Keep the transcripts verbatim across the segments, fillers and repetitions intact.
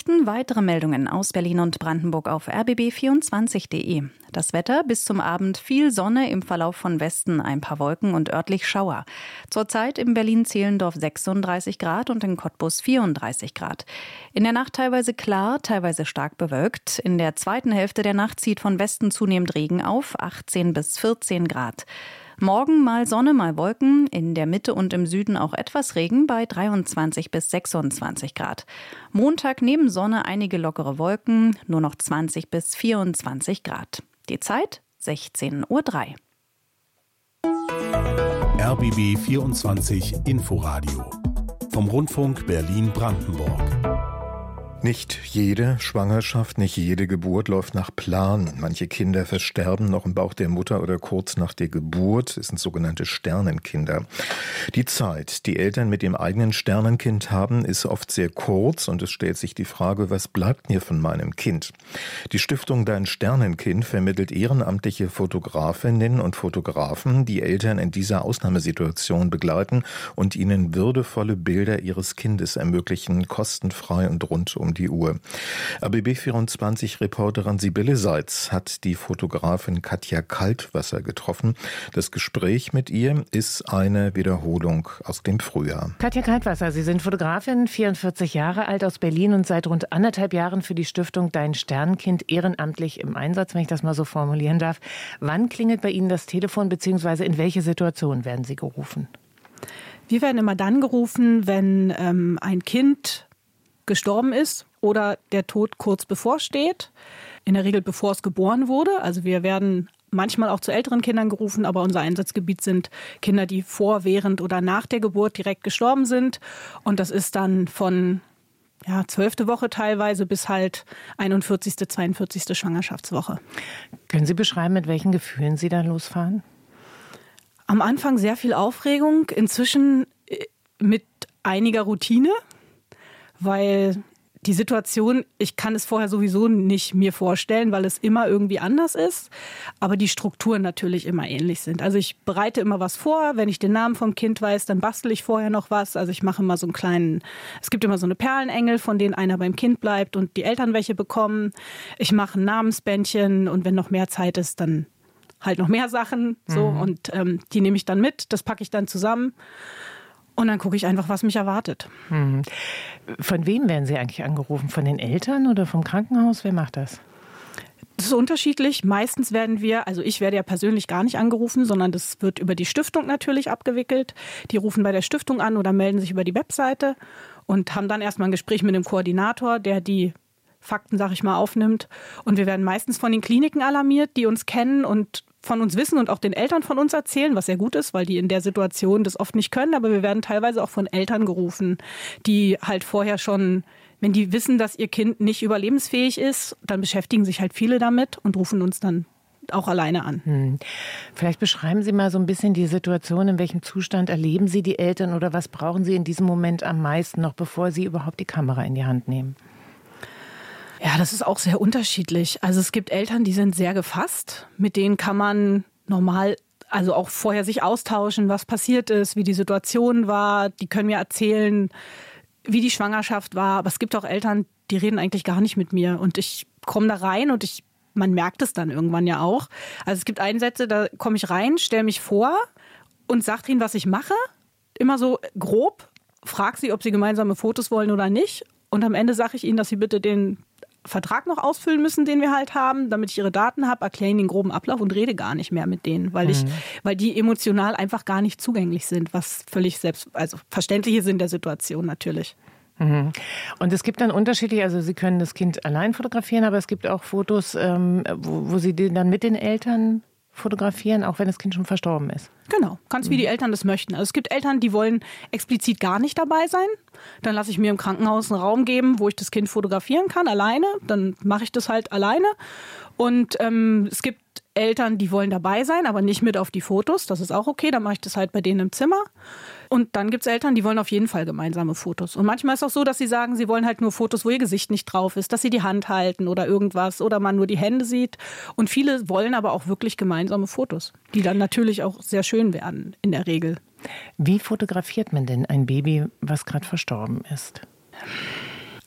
Nachrichten, weitere Meldungen aus Berlin und Brandenburg auf r b b vierundzwanzig punkt de. Das Wetter bis zum Abend viel Sonne, im Verlauf von Westen ein paar Wolken und örtlich Schauer. Zurzeit in Berlin-Zehlendorf sechsunddreißig Grad und in Cottbus vierunddreißig Grad. In der Nacht teilweise klar, teilweise stark bewölkt. In der zweiten Hälfte der Nacht zieht von Westen zunehmend Regen auf, achtzehn bis vierzehn Grad. Morgen mal Sonne, mal Wolken, in der Mitte und im Süden auch etwas Regen bei dreiundzwanzig bis sechsundzwanzig Grad. Montag neben Sonne einige lockere Wolken, nur noch zwanzig bis vierundzwanzig Grad. Die Zeit sechzehn Uhr drei. R B B vierundzwanzig Inforadio vom Rundfunk Berlin-Brandenburg. Nicht jede Schwangerschaft, nicht jede Geburt läuft nach Plan. Manche Kinder versterben noch im Bauch der Mutter oder kurz nach der Geburt. Es sind sogenannte Sternenkinder. Die Zeit, die Eltern mit dem eigenen Sternenkind haben, ist oft sehr kurz und es stellt sich die Frage, was bleibt mir von meinem Kind? Die Stiftung Dein Sternenkind vermittelt ehrenamtliche Fotografinnen und Fotografen, die Eltern in dieser Ausnahmesituation begleiten und ihnen würdevolle Bilder ihres Kindes ermöglichen, kostenfrei und rund um die Uhr. R B B vierundzwanzig-Reporterin Sibylle Seitz hat die Fotografin Katja Kaltwasser getroffen. Das Gespräch mit ihr ist eine Wiederholung aus dem Frühjahr. Katja Kaltwasser, Sie sind Fotografin, vierundvierzig Jahre alt, aus Berlin und seit rund anderthalb Jahren für die Stiftung Dein Sternenkind ehrenamtlich im Einsatz, wenn ich das mal so formulieren darf. Wann klingelt bei Ihnen das Telefon, beziehungsweise in welche Situation werden Sie gerufen? Wir werden immer dann gerufen, wenn ähm, ein Kind gestorben ist oder der Tod kurz bevorsteht. In der Regel bevor es geboren wurde. Also wir werden manchmal auch zu älteren Kindern gerufen, aber unser Einsatzgebiet sind Kinder, die vor, während oder nach der Geburt direkt gestorben sind. Und das ist dann von ja, zwölfte Woche teilweise bis halt einundvierzigste, zweiundvierzigste Schwangerschaftswoche. Können Sie beschreiben, mit welchen Gefühlen Sie da losfahren? Am Anfang sehr viel Aufregung, inzwischen mit einiger Routine. Weil die Situation, ich kann es vorher sowieso nicht mir vorstellen, weil es immer irgendwie anders ist, aber die Strukturen natürlich immer ähnlich sind. Also ich bereite immer was vor, wenn ich den Namen vom Kind weiß, dann bastel ich vorher noch was. Also ich mache immer so einen kleinen, es gibt immer so eine Perlenengel, von denen einer beim Kind bleibt und die Eltern welche bekommen. Ich mache ein Namensbändchen und wenn noch mehr Zeit ist, dann halt noch mehr Sachen. So mhm. Und ähm, die nehme ich dann mit, das packe ich dann zusammen. Und dann gucke ich einfach, was mich erwartet. Hm. Von wem werden Sie eigentlich angerufen? Von den Eltern oder vom Krankenhaus? Wer macht das? Das ist unterschiedlich. Meistens werden wir, also ich werde ja persönlich gar nicht angerufen, sondern das wird über die Stiftung natürlich abgewickelt. Die rufen bei der Stiftung an oder melden sich über die Webseite und haben dann erstmal ein Gespräch mit dem Koordinator, der die Fakten, sag ich mal, aufnimmt. Und wir werden meistens von den Kliniken alarmiert, die uns kennen und von uns wissen und auch den Eltern von uns erzählen, was sehr gut ist, weil die in der Situation das oft nicht können. Aber wir werden teilweise auch von Eltern gerufen, die halt vorher schon, wenn die wissen, dass ihr Kind nicht überlebensfähig ist, dann beschäftigen sich halt viele damit und rufen uns dann auch alleine an. Hm. Vielleicht beschreiben Sie mal so ein bisschen die Situation, in welchem Zustand erleben Sie die Eltern oder was brauchen Sie in diesem Moment am meisten noch, bevor Sie überhaupt die Kamera in die Hand nehmen? Ja, das ist auch sehr unterschiedlich. Also es gibt Eltern, die sind sehr gefasst. Mit denen kann man normal, also auch vorher sich austauschen, was passiert ist, wie die Situation war. Die können mir erzählen, wie die Schwangerschaft war. Aber es gibt auch Eltern, die reden eigentlich gar nicht mit mir. Und ich komme da rein und ich, man merkt es dann irgendwann ja auch. Also es gibt Einsätze, da komme ich rein, stelle mich vor und sage ihnen, was ich mache. Immer so grob, frage sie, ob sie gemeinsame Fotos wollen oder nicht. Und am Ende sage ich ihnen, dass sie bitte den Vertrag noch ausfüllen müssen, den wir halt haben, damit ich ihre Daten habe, erkläre ihnen den groben Ablauf und rede gar nicht mehr mit denen, weil, mhm. ich, weil die emotional einfach gar nicht zugänglich sind, was völlig selbst, also verständlich ist in der Situation natürlich. Mhm. Und es gibt dann unterschiedlich, also Sie können das Kind allein fotografieren, aber es gibt auch Fotos, ähm, wo, wo Sie dann mit den Eltern fotografieren, auch wenn das Kind schon verstorben ist. Genau, ganz wie die Eltern das möchten. Also es gibt Eltern, die wollen explizit gar nicht dabei sein. Dann lasse ich mir im Krankenhaus einen Raum geben, wo ich das Kind fotografieren kann, alleine. Dann mache ich das halt alleine. Und ähm, es gibt Eltern, die wollen dabei sein, aber nicht mit auf die Fotos. Das ist auch okay, dann mache ich das halt bei denen im Zimmer. Und dann gibt es Eltern, die wollen auf jeden Fall gemeinsame Fotos. Und manchmal ist es auch so, dass sie sagen, sie wollen halt nur Fotos, wo ihr Gesicht nicht drauf ist, dass sie die Hand halten oder irgendwas oder man nur die Hände sieht. Und viele wollen aber auch wirklich gemeinsame Fotos, die dann natürlich auch sehr schön werden in der Regel. Wie fotografiert man denn ein Baby, was gerade verstorben ist?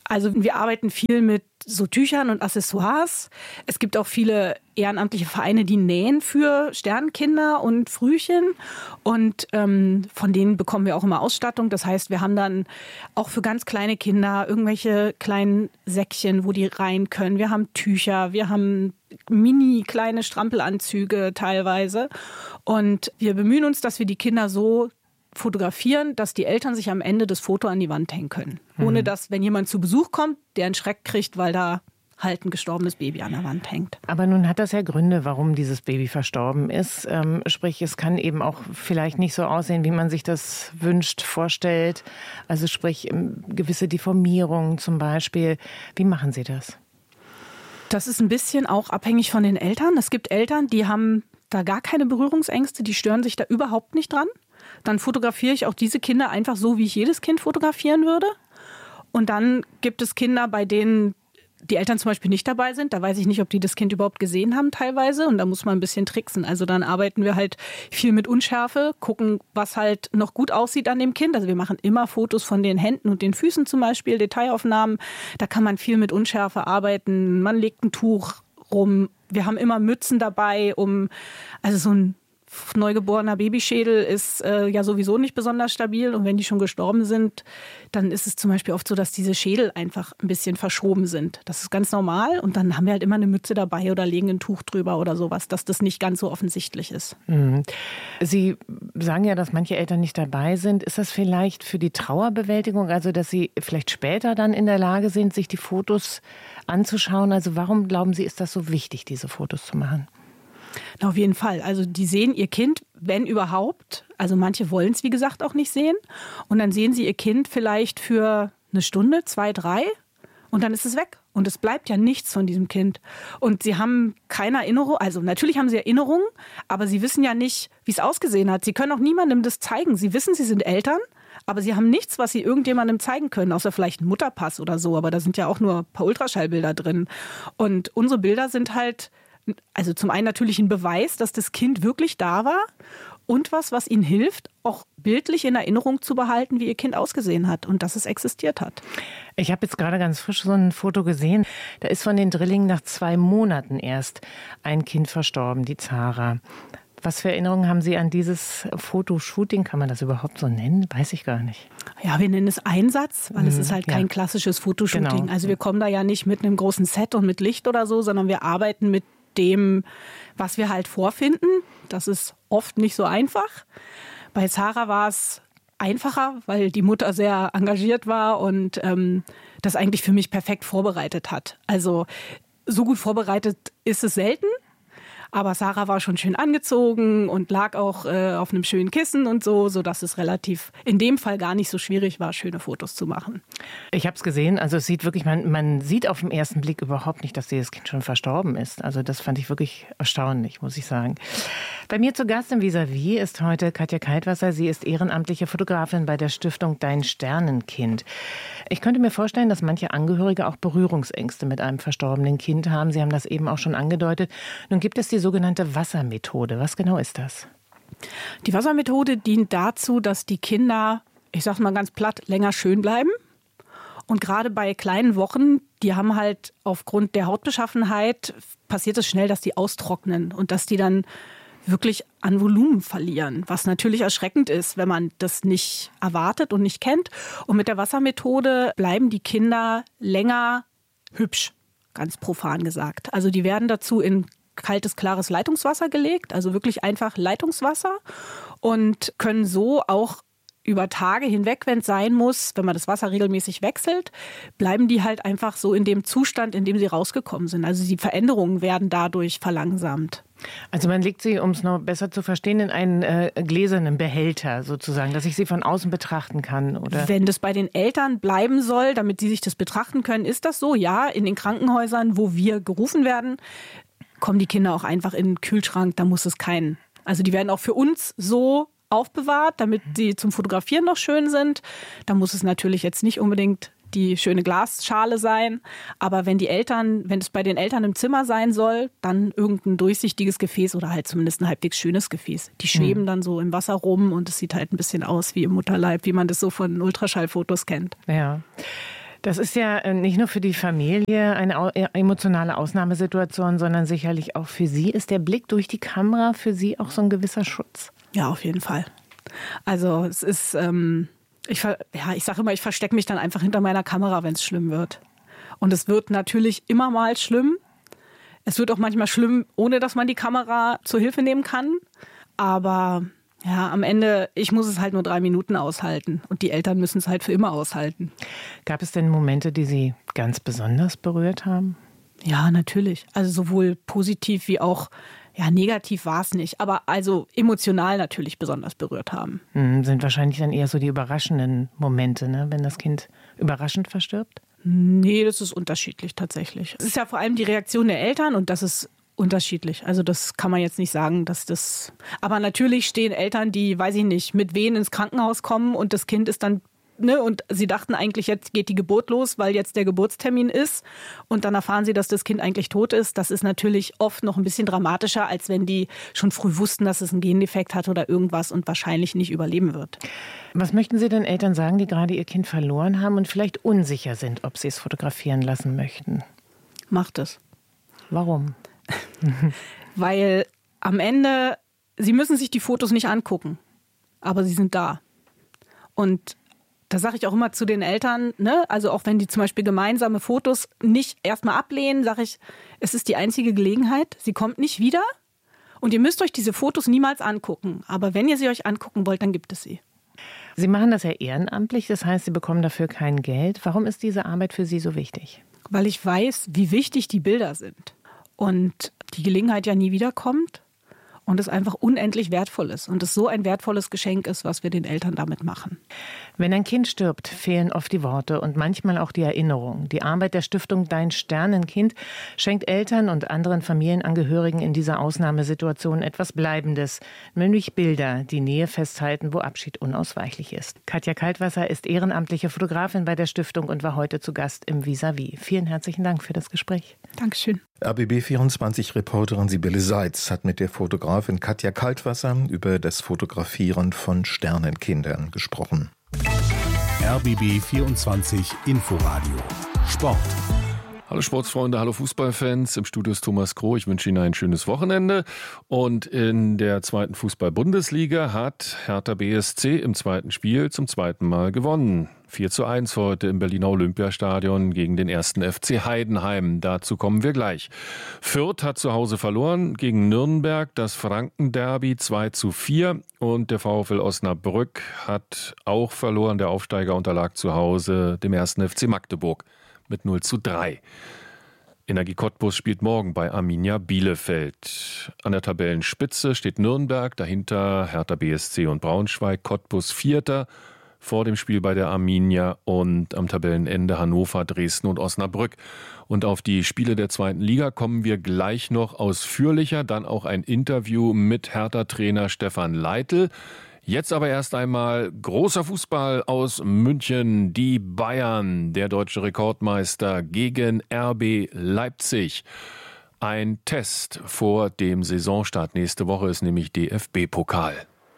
Also wir arbeiten viel mit so Tüchern und Accessoires. Es gibt auch viele ehrenamtliche Vereine, die nähen für Sternkinder und Frühchen. Und ähm, von denen bekommen wir auch immer Ausstattung. Das heißt, wir haben dann auch für ganz kleine Kinder irgendwelche kleinen Säckchen, wo die rein können. Wir haben Tücher, wir haben mini kleine Strampelanzüge teilweise. Und wir bemühen uns, dass wir die Kinder so fotografieren, dass die Eltern sich am Ende das Foto an die Wand hängen können. Ohne dass, wenn jemand zu Besuch kommt, der einen Schreck kriegt, weil da halt ein gestorbenes Baby an der Wand hängt. Aber nun hat das ja Gründe, warum dieses Baby verstorben ist. Ähm, sprich, es kann eben auch vielleicht nicht so aussehen, wie man sich das wünscht, vorstellt. Also sprich, gewisse Deformierungen zum Beispiel. Wie machen Sie das? Das ist ein bisschen auch abhängig von den Eltern. Es gibt Eltern, die haben da gar keine Berührungsängste, die stören sich da überhaupt nicht dran. Dann fotografiere ich auch diese Kinder einfach so, wie ich jedes Kind fotografieren würde. Und dann gibt es Kinder, bei denen die Eltern zum Beispiel nicht dabei sind. Da weiß ich nicht, ob die das Kind überhaupt gesehen haben teilweise. Und da muss man ein bisschen tricksen. Also dann arbeiten wir halt viel mit Unschärfe, gucken, was halt noch gut aussieht an dem Kind. Also wir machen immer Fotos von den Händen und den Füßen zum Beispiel, Detailaufnahmen. Da kann man viel mit Unschärfe arbeiten. Man legt ein Tuch rum. Wir haben immer Mützen dabei, um, also so ein neugeborener Babyschädel ist äh, ja sowieso nicht besonders stabil und wenn die schon gestorben sind, dann ist es zum Beispiel oft so, dass diese Schädel einfach ein bisschen verschoben sind. Das ist ganz normal und dann haben wir halt immer eine Mütze dabei oder legen ein Tuch drüber oder sowas, dass das nicht ganz so offensichtlich ist. Mhm. Sie sagen ja, dass manche Eltern nicht dabei sind. Ist das vielleicht für die Trauerbewältigung, also dass sie vielleicht später dann in der Lage sind, sich die Fotos anzuschauen? Also warum glauben Sie, ist das so wichtig, diese Fotos zu machen? Na, auf jeden Fall. Also die sehen ihr Kind, wenn überhaupt. Also manche wollen es, wie gesagt, auch nicht sehen. Und dann sehen sie ihr Kind vielleicht für eine Stunde, zwei, drei. Und dann ist es weg. Und es bleibt ja nichts von diesem Kind. Und sie haben keine Erinnerung. Also natürlich haben sie Erinnerungen, aber sie wissen ja nicht, wie es ausgesehen hat. Sie können auch niemandem das zeigen. Sie wissen, sie sind Eltern. Aber sie haben nichts, was sie irgendjemandem zeigen können, außer vielleicht einen Mutterpass oder so. Aber da sind ja auch nur ein paar Ultraschallbilder drin. Und unsere Bilder sind halt, also zum einen natürlich ein Beweis, dass das Kind wirklich da war und was, was ihnen hilft, auch bildlich in Erinnerung zu behalten, wie ihr Kind ausgesehen hat und dass es existiert hat. Ich habe jetzt gerade ganz frisch so ein Foto gesehen. Da ist von den Drillingen nach zwei Monaten erst ein Kind verstorben, die Zara. Was für Erinnerungen haben Sie an dieses Fotoshooting? Kann man das überhaupt so nennen? Weiß ich gar nicht. Ja, wir nennen es Einsatz, weil mhm, es ist halt kein ja. klassisches Fotoshooting. Genau. Also wir kommen da ja nicht mit einem großen Set und mit Licht oder so, sondern wir arbeiten mit dem, was wir halt vorfinden. Das ist oft nicht so einfach. Bei Zara war es einfacher, weil die Mutter sehr engagiert war und ähm, das eigentlich für mich perfekt vorbereitet hat. Also so gut vorbereitet ist es selten. Aber Sarah war schon schön angezogen und lag auch äh, auf einem schönen Kissen und so, sodass es relativ in dem Fall gar nicht so schwierig war, schöne Fotos zu machen. Ich habe es gesehen, also es sieht wirklich, man, man sieht auf den ersten Blick überhaupt nicht, dass dieses Kind schon verstorben ist. Also das fand ich wirklich erstaunlich, muss ich sagen. Bei mir zu Gast im Vis-à-vis ist heute Katja Kaltwasser. Sie ist ehrenamtliche Fotografin bei der Stiftung Dein Sternenkind. Ich könnte mir vorstellen, dass manche Angehörige auch Berührungsängste mit einem verstorbenen Kind haben. Sie haben das eben auch schon angedeutet. Nun gibt es die sogenannte Wassermethode. Was genau ist das? Die Wassermethode dient dazu, dass die Kinder, ich sage mal ganz platt, länger schön bleiben. Und gerade bei kleinen Wochen, die haben halt aufgrund der Hautbeschaffenheit, passiert es schnell, dass die austrocknen und dass die dann wirklich an Volumen verlieren, was natürlich erschreckend ist, wenn man das nicht erwartet und nicht kennt. Und mit der Wassermethode bleiben die Kinder länger hübsch, ganz profan gesagt. Also die werden dazu in kaltes, klares Leitungswasser gelegt, also wirklich einfach Leitungswasser und können so auch über Tage hinweg, wenn es sein muss, wenn man das Wasser regelmäßig wechselt, bleiben die halt einfach so in dem Zustand, in dem sie rausgekommen sind. Also die Veränderungen werden dadurch verlangsamt. Also man legt sie, um es noch besser zu verstehen, in einen äh, gläsernen Behälter sozusagen, dass ich sie von außen betrachten kann, oder? Wenn das bei den Eltern bleiben soll, damit sie sich das betrachten können, ist das so. Ja, in den Krankenhäusern, wo wir gerufen werden, kommen die Kinder auch einfach in den Kühlschrank, da muss es keinen. Also die werden auch für uns so aufbewahrt, damit sie zum Fotografieren noch schön sind. Da muss es natürlich jetzt nicht unbedingt die schöne Glasschale sein. Aber wenn die Eltern, wenn es bei den Eltern im Zimmer sein soll, dann irgendein durchsichtiges Gefäß oder halt zumindest ein halbwegs schönes Gefäß. Die schweben mhm. dann so im Wasser rum und es sieht halt ein bisschen aus wie im Mutterleib, wie man das so von Ultraschallfotos kennt. Ja. Das ist ja nicht nur für die Familie eine emotionale Ausnahmesituation, sondern sicherlich auch für Sie. Ist der Blick durch die Kamera für Sie auch so ein gewisser Schutz? Ja, auf jeden Fall. Also es ist, ähm, ich, ja, ich sage immer, ich verstecke mich dann einfach hinter meiner Kamera, wenn es schlimm wird. Und es wird natürlich immer mal schlimm. Es wird auch manchmal schlimm, ohne dass man die Kamera zur Hilfe nehmen kann. Aber ja, am Ende, ich muss es halt nur drei Minuten aushalten. Und die Eltern müssen es halt für immer aushalten. Gab es denn Momente, die Sie ganz besonders berührt haben? Ja, natürlich. Also sowohl positiv wie auch ja, negativ war es nicht. Aber also emotional natürlich besonders berührt haben. Hm, sind wahrscheinlich dann eher so die überraschenden Momente, ne? Wenn das Kind überraschend verstirbt? Nee, das ist unterschiedlich tatsächlich. Es ist ja vor allem die Reaktion der Eltern und das ist unterschiedlich. Also das kann man jetzt nicht sagen, dass das... Aber natürlich stehen Eltern, die, weiß ich nicht, mit Wehen ins Krankenhaus kommen und das Kind ist dann... Ne, und sie dachten eigentlich, jetzt geht die Geburt los, weil jetzt der Geburtstermin ist. Und dann erfahren sie, dass das Kind eigentlich tot ist. Das ist natürlich oft noch ein bisschen dramatischer, als wenn die schon früh wussten, dass es einen Gendefekt hat oder irgendwas und wahrscheinlich nicht überleben wird. Was möchten Sie denn Eltern sagen, die gerade ihr Kind verloren haben und vielleicht unsicher sind, ob sie es fotografieren lassen möchten? Macht es. Warum? Weil am Ende, sie müssen sich die Fotos nicht angucken, aber sie sind da. Und da sage ich auch immer zu den Eltern, ne, also auch wenn die zum Beispiel gemeinsame Fotos nicht erstmal ablehnen, sage ich, es ist die einzige Gelegenheit, sie kommt nicht wieder und ihr müsst euch diese Fotos niemals angucken. Aber wenn ihr sie euch angucken wollt, dann gibt es sie. Sie machen das ja ehrenamtlich, das heißt, Sie bekommen dafür kein Geld. Warum ist diese Arbeit für Sie so wichtig? Weil ich weiß, wie wichtig die Bilder sind und die Gelegenheit ja nie wiederkommt. Und es einfach unendlich wertvoll ist. Und es so ein wertvolles Geschenk ist, was wir den Eltern damit machen. Wenn ein Kind stirbt, fehlen oft die Worte und manchmal auch die Erinnerung. Die Arbeit der Stiftung Dein Sternenkind schenkt Eltern und anderen Familienangehörigen in dieser Ausnahmesituation etwas Bleibendes, nämlich Bilder, die Nähe festhalten, wo Abschied unausweichlich ist. Katja Kaltwasser ist ehrenamtliche Fotografin bei der Stiftung und war heute zu Gast im Vis-à-vis. Vielen herzlichen Dank für das Gespräch. Dankeschön. R B B vierundzwanzig-Reporterin Sibylle Seitz hat mit der Fotografin Katja Kaltwasser über das Fotografieren von Sternenkindern gesprochen. R B B vierundzwanzig Inforadio Sport. Hallo Sportsfreunde, hallo Fußballfans. Im Studio ist Thomas Kroh. Ich wünsche Ihnen ein schönes Wochenende. Und in der zweiten Fußball-Bundesliga hat Hertha B S C im zweiten Spiel zum zweiten Mal gewonnen. vier zu eins heute im Berliner Olympiastadion gegen den ersten F C Heidenheim. Dazu kommen wir gleich. Fürth hat zu Hause verloren gegen Nürnberg, das Franken-Derby zwei zu vier. Und der VfL Osnabrück hat auch verloren. Der Aufsteiger unterlag zu Hause dem ersten F C Magdeburg mit null zu drei. Energie Cottbus spielt morgen bei Arminia Bielefeld. An der Tabellenspitze steht Nürnberg, dahinter Hertha B S C und Braunschweig, Cottbus Vierter, vor dem Spiel bei der Arminia und am Tabellenende Hannover, Dresden und Osnabrück. Und auf die Spiele der zweiten Liga kommen wir gleich noch ausführlicher, dann auch ein Interview mit Hertha-Trainer Stefan Leitl. Jetzt aber erst einmal großer Fußball aus München. Die Bayern, der deutsche Rekordmeister gegen R B Leipzig. Ein Test vor dem Saisonstart. Nächste Woche ist nämlich D F B-Pokal.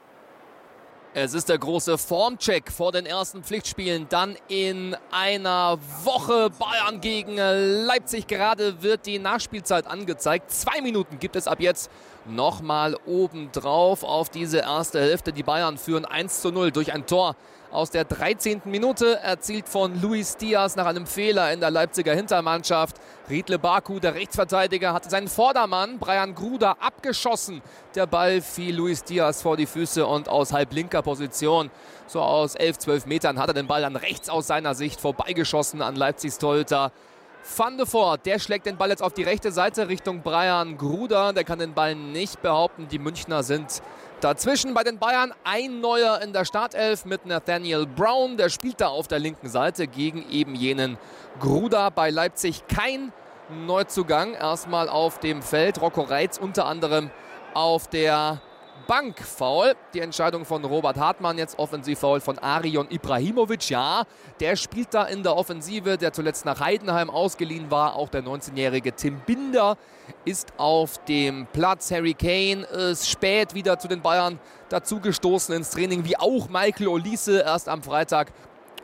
Es ist der große Formcheck vor den ersten Pflichtspielen. Dann in einer Woche Bayern gegen Leipzig. Gerade wird die Nachspielzeit angezeigt. Zwei Minuten gibt es ab jetzt nochmal obendrauf auf diese erste Hälfte. Die Bayern führen eins zu null durch ein Tor aus der dreizehnten Minute, erzielt von Luis Diaz nach einem Fehler in der Leipziger Hintermannschaft. Riedle Baku, der Rechtsverteidiger, hatte seinen Vordermann Brian Gruda abgeschossen. Der Ball fiel Luis Diaz vor die Füße und aus halblinker Position, so aus elf, zwölf Metern, hat er den Ball dann rechts aus seiner Sicht vorbeigeschossen an Leipzigs Torhüter Van de Voort. Der schlägt den Ball jetzt auf die rechte Seite Richtung Brian Gruda. Der kann den Ball nicht behaupten. Die Münchner sind dazwischen bei den Bayern. Ein neuer in der Startelf mit Nathaniel Brown. Der spielt da auf der linken Seite gegen eben jenen Gruda. Bei Leipzig kein Neuzugang. Erstmal auf dem Feld. Rocco Reitz unter anderem auf der Bank. Foul. Die Entscheidung von Robert Hartmann. Jetzt Offensivfoul von Arion Ibrahimovic. Ja, der spielt da in der Offensive, der zuletzt nach Heidenheim ausgeliehen war. Auch der neunzehnjährige Tim Binder ist auf dem Platz. Harry Kane ist spät wieder zu den Bayern dazugestoßen ins Training, wie auch Michael Olise erst am Freitag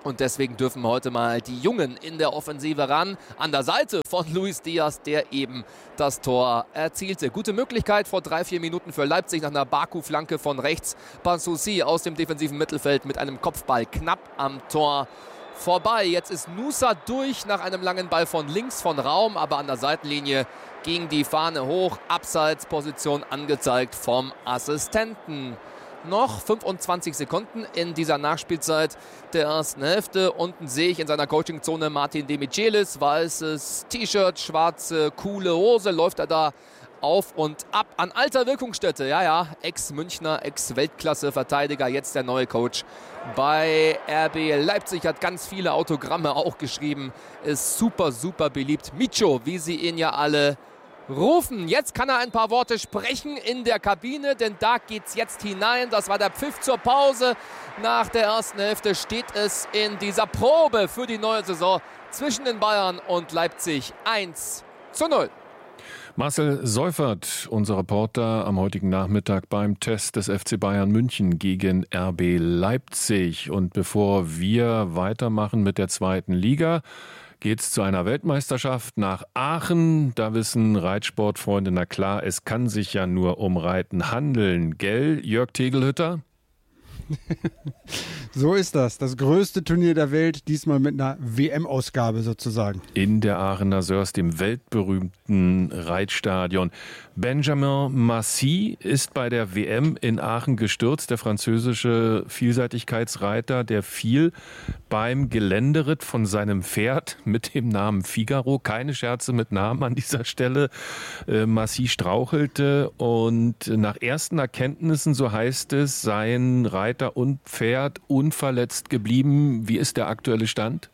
Und deswegen dürfen heute mal die Jungen in der Offensive ran. An der Seite von Luis Diaz, der eben das Tor erzielte. Gute Möglichkeit vor drei, vier Minuten für Leipzig nach einer Baku-Flanke von rechts. Bansouci aus dem defensiven Mittelfeld mit einem Kopfball knapp am Tor vorbei. Jetzt ist Nusa durch nach einem langen Ball von links von Raum, aber an der Seitenlinie ging die Fahne hoch. Abseitsposition angezeigt vom Assistenten. Noch fünfundzwanzig Sekunden in dieser Nachspielzeit der ersten Hälfte. Unten sehe ich in seiner Coachingzone Martin Demichelis. Weißes T-Shirt, schwarze, coole Hose. Läuft er da auf und ab an alter Wirkungsstätte. Ja, ja, Ex-Münchner, Ex-Weltklasse-Verteidiger. Jetzt der neue Coach bei R B Leipzig. Hat ganz viele Autogramme auch geschrieben. Ist super, super beliebt. Micho, wie sie ihn ja alle rufen. Jetzt kann er ein paar Worte sprechen in der Kabine, denn da geht's jetzt hinein. Das war der Pfiff zur Pause. Nach der ersten Hälfte steht es in dieser Probe für die neue Saison zwischen den Bayern und Leipzig eins zu null. Marcel Seufert, unser Reporter am heutigen Nachmittag beim Test des F C Bayern München gegen R B Leipzig. Und bevor wir weitermachen mit der zweiten Liga, geht's zu einer Weltmeisterschaft nach Aachen. Da wissen Reitsportfreunde, na klar, es kann sich ja nur um Reiten handeln. Gell, Jörg Tegelhütter? So ist das. Das größte Turnier der Welt, diesmal mit einer W M-Ausgabe sozusagen. In der Aachener Sörs, dem weltberühmten Reitstadion. Benjamin Massy ist bei der W M in Aachen gestürzt, der französische Vielseitigkeitsreiter, der fiel beim Geländeritt von seinem Pferd mit dem Namen Figaro. Keine Scherze mit Namen an dieser Stelle. Äh, Massy strauchelte und nach ersten Erkenntnissen, so heißt es, seien Reiter und Pferd unverletzt geblieben. Wie ist der aktuelle Stand?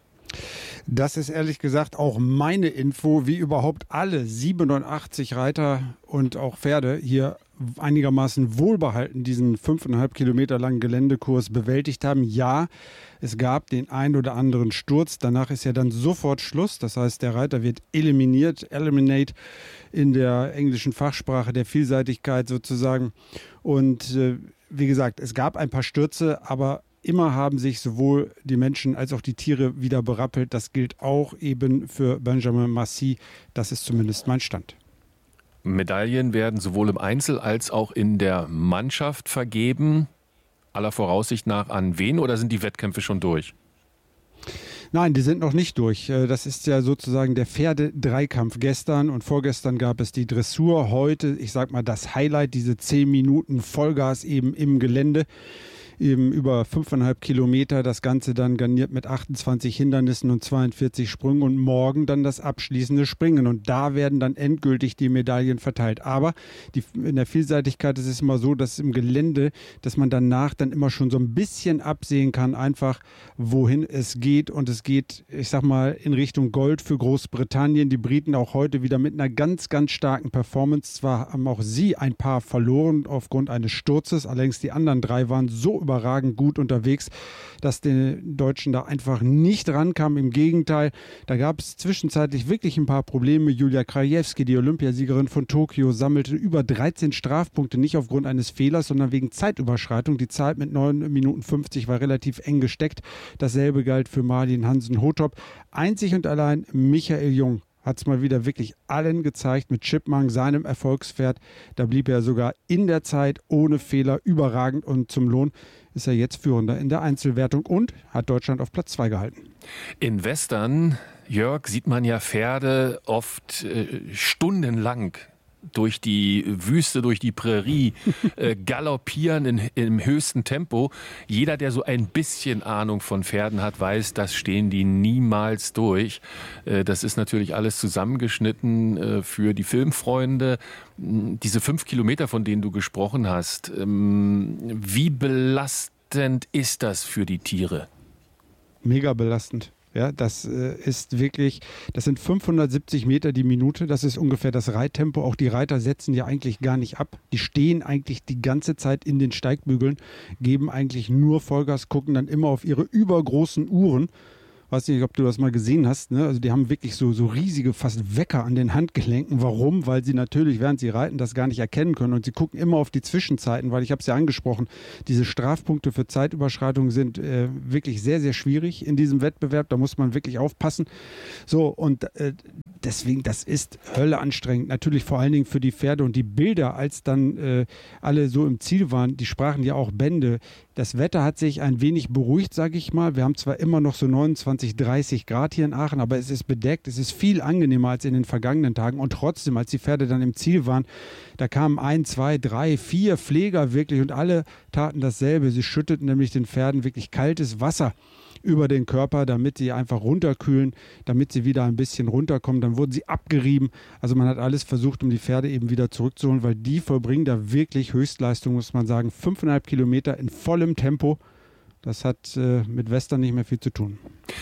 Das ist ehrlich gesagt auch meine Info, wie überhaupt alle siebenundachtzig Reiter und auch Pferde hier einigermaßen wohlbehalten diesen fünfeinhalb Kilometer langen Geländekurs bewältigt haben. Ja, es gab den ein oder anderen Sturz. Danach ist ja dann sofort Schluss. Das heißt, der Reiter wird eliminiert, eliminate in der englischen Fachsprache der Vielseitigkeit sozusagen. Und äh, wie gesagt, es gab ein paar Stürze, aber immer haben sich sowohl die Menschen als auch die Tiere wieder berappelt. Das gilt auch eben für Benjamin Massy. Das ist zumindest mein Stand. Medaillen werden sowohl im Einzel als auch in der Mannschaft vergeben. Aller Voraussicht nach an wen, oder sind die Wettkämpfe schon durch? Nein, die sind noch nicht durch. Das ist ja sozusagen der Pferde-Dreikampf. Gestern und vorgestern gab es die Dressur. Heute, ich sag mal, das Highlight, diese zehn Minuten Vollgas eben im Gelände. Eben über fünfeinhalb Kilometer, das Ganze dann garniert mit achtundzwanzig Hindernissen und zweiundvierzig Sprüngen und morgen dann das abschließende Springen. Und da werden dann endgültig die Medaillen verteilt. Aber die, in der Vielseitigkeit ist es immer so, dass im Gelände, dass man danach dann immer schon so ein bisschen absehen kann, einfach wohin es geht. Und es geht, ich sag mal, in Richtung Gold für Großbritannien. Die Briten auch heute wieder mit einer ganz, ganz starken Performance. Zwar haben auch sie ein paar verloren aufgrund eines Sturzes, allerdings die anderen drei waren so überragend gut unterwegs, dass die Deutschen da einfach nicht rankamen. Im Gegenteil, da gab es zwischenzeitlich wirklich ein paar Probleme. Julia Krajewski, die Olympiasiegerin von Tokio, sammelte über dreizehn Strafpunkte, nicht aufgrund eines Fehlers, sondern wegen Zeitüberschreitung. Die Zeit mit neun Minuten fünfzig war relativ eng gesteckt. Dasselbe galt für Marlin Hansen-Hotop. Einzig und allein Michael Jung hat es mal wieder wirklich allen gezeigt mit Chipmunk, seinem Erfolgspferd. Da blieb er sogar in der Zeit ohne Fehler überragend und zum Lohn ist er jetzt Führender in der Einzelwertung und hat Deutschland auf Platz zwei gehalten. In Western, Jörg, sieht man ja Pferde oft äh, stundenlang durch die Wüste, durch die Prärie äh, galoppieren in, im höchsten Tempo. Jeder, der so ein bisschen Ahnung von Pferden hat, weiß, das stehen die niemals durch. Äh, das ist natürlich alles zusammengeschnitten äh, für die Filmfreunde. Diese fünf Kilometer, von denen du gesprochen hast, ähm, wie belastend ist das für die Tiere? Mega belastend. Ja, das äh, ist wirklich, das sind fünfhundertsiebzig Meter die Minute, das ist ungefähr das Reittempo. Auch die Reiter setzen ja eigentlich gar nicht ab. Die stehen eigentlich die ganze Zeit in den Steigbügeln, geben eigentlich nur Vollgas, gucken dann immer auf ihre übergroßen Uhren Weiß nicht, ob du das mal gesehen hast. Ne? Also die haben wirklich so, so riesige, fast Wecker an den Handgelenken. Warum? Weil sie natürlich, während sie reiten, das gar nicht erkennen können. Und sie gucken immer auf die Zwischenzeiten, weil ich habe es ja angesprochen, diese Strafpunkte für Zeitüberschreitung sind äh, wirklich sehr, sehr schwierig in diesem Wettbewerb. Da muss man wirklich aufpassen. So, und äh, deswegen, das ist Hölle anstrengend. Natürlich vor allen Dingen für die Pferde. Und die Bilder, als dann äh, alle so im Ziel waren, die sprachen ja auch Bände. Das Wetter hat sich ein wenig beruhigt, sage ich mal. Wir haben zwar immer noch so neunundzwanzig, dreißig Grad hier in Aachen, aber es ist bedeckt. Es ist viel angenehmer als in den vergangenen Tagen. Und trotzdem, als die Pferde dann im Ziel waren, da kamen ein, zwei, drei, vier Pfleger wirklich und alle taten dasselbe. Sie schütteten nämlich den Pferden wirklich kaltes Wasser über den Körper, damit sie einfach runterkühlen, damit sie wieder ein bisschen runterkommen. Dann wurden sie abgerieben. Also man hat alles versucht, um die Pferde eben wieder zurückzuholen, weil die vollbringen da wirklich Höchstleistung, muss man sagen. Fünfeinhalb Kilometer in vollem Tempo. Das hat äh, mit Western nicht mehr viel zu tun.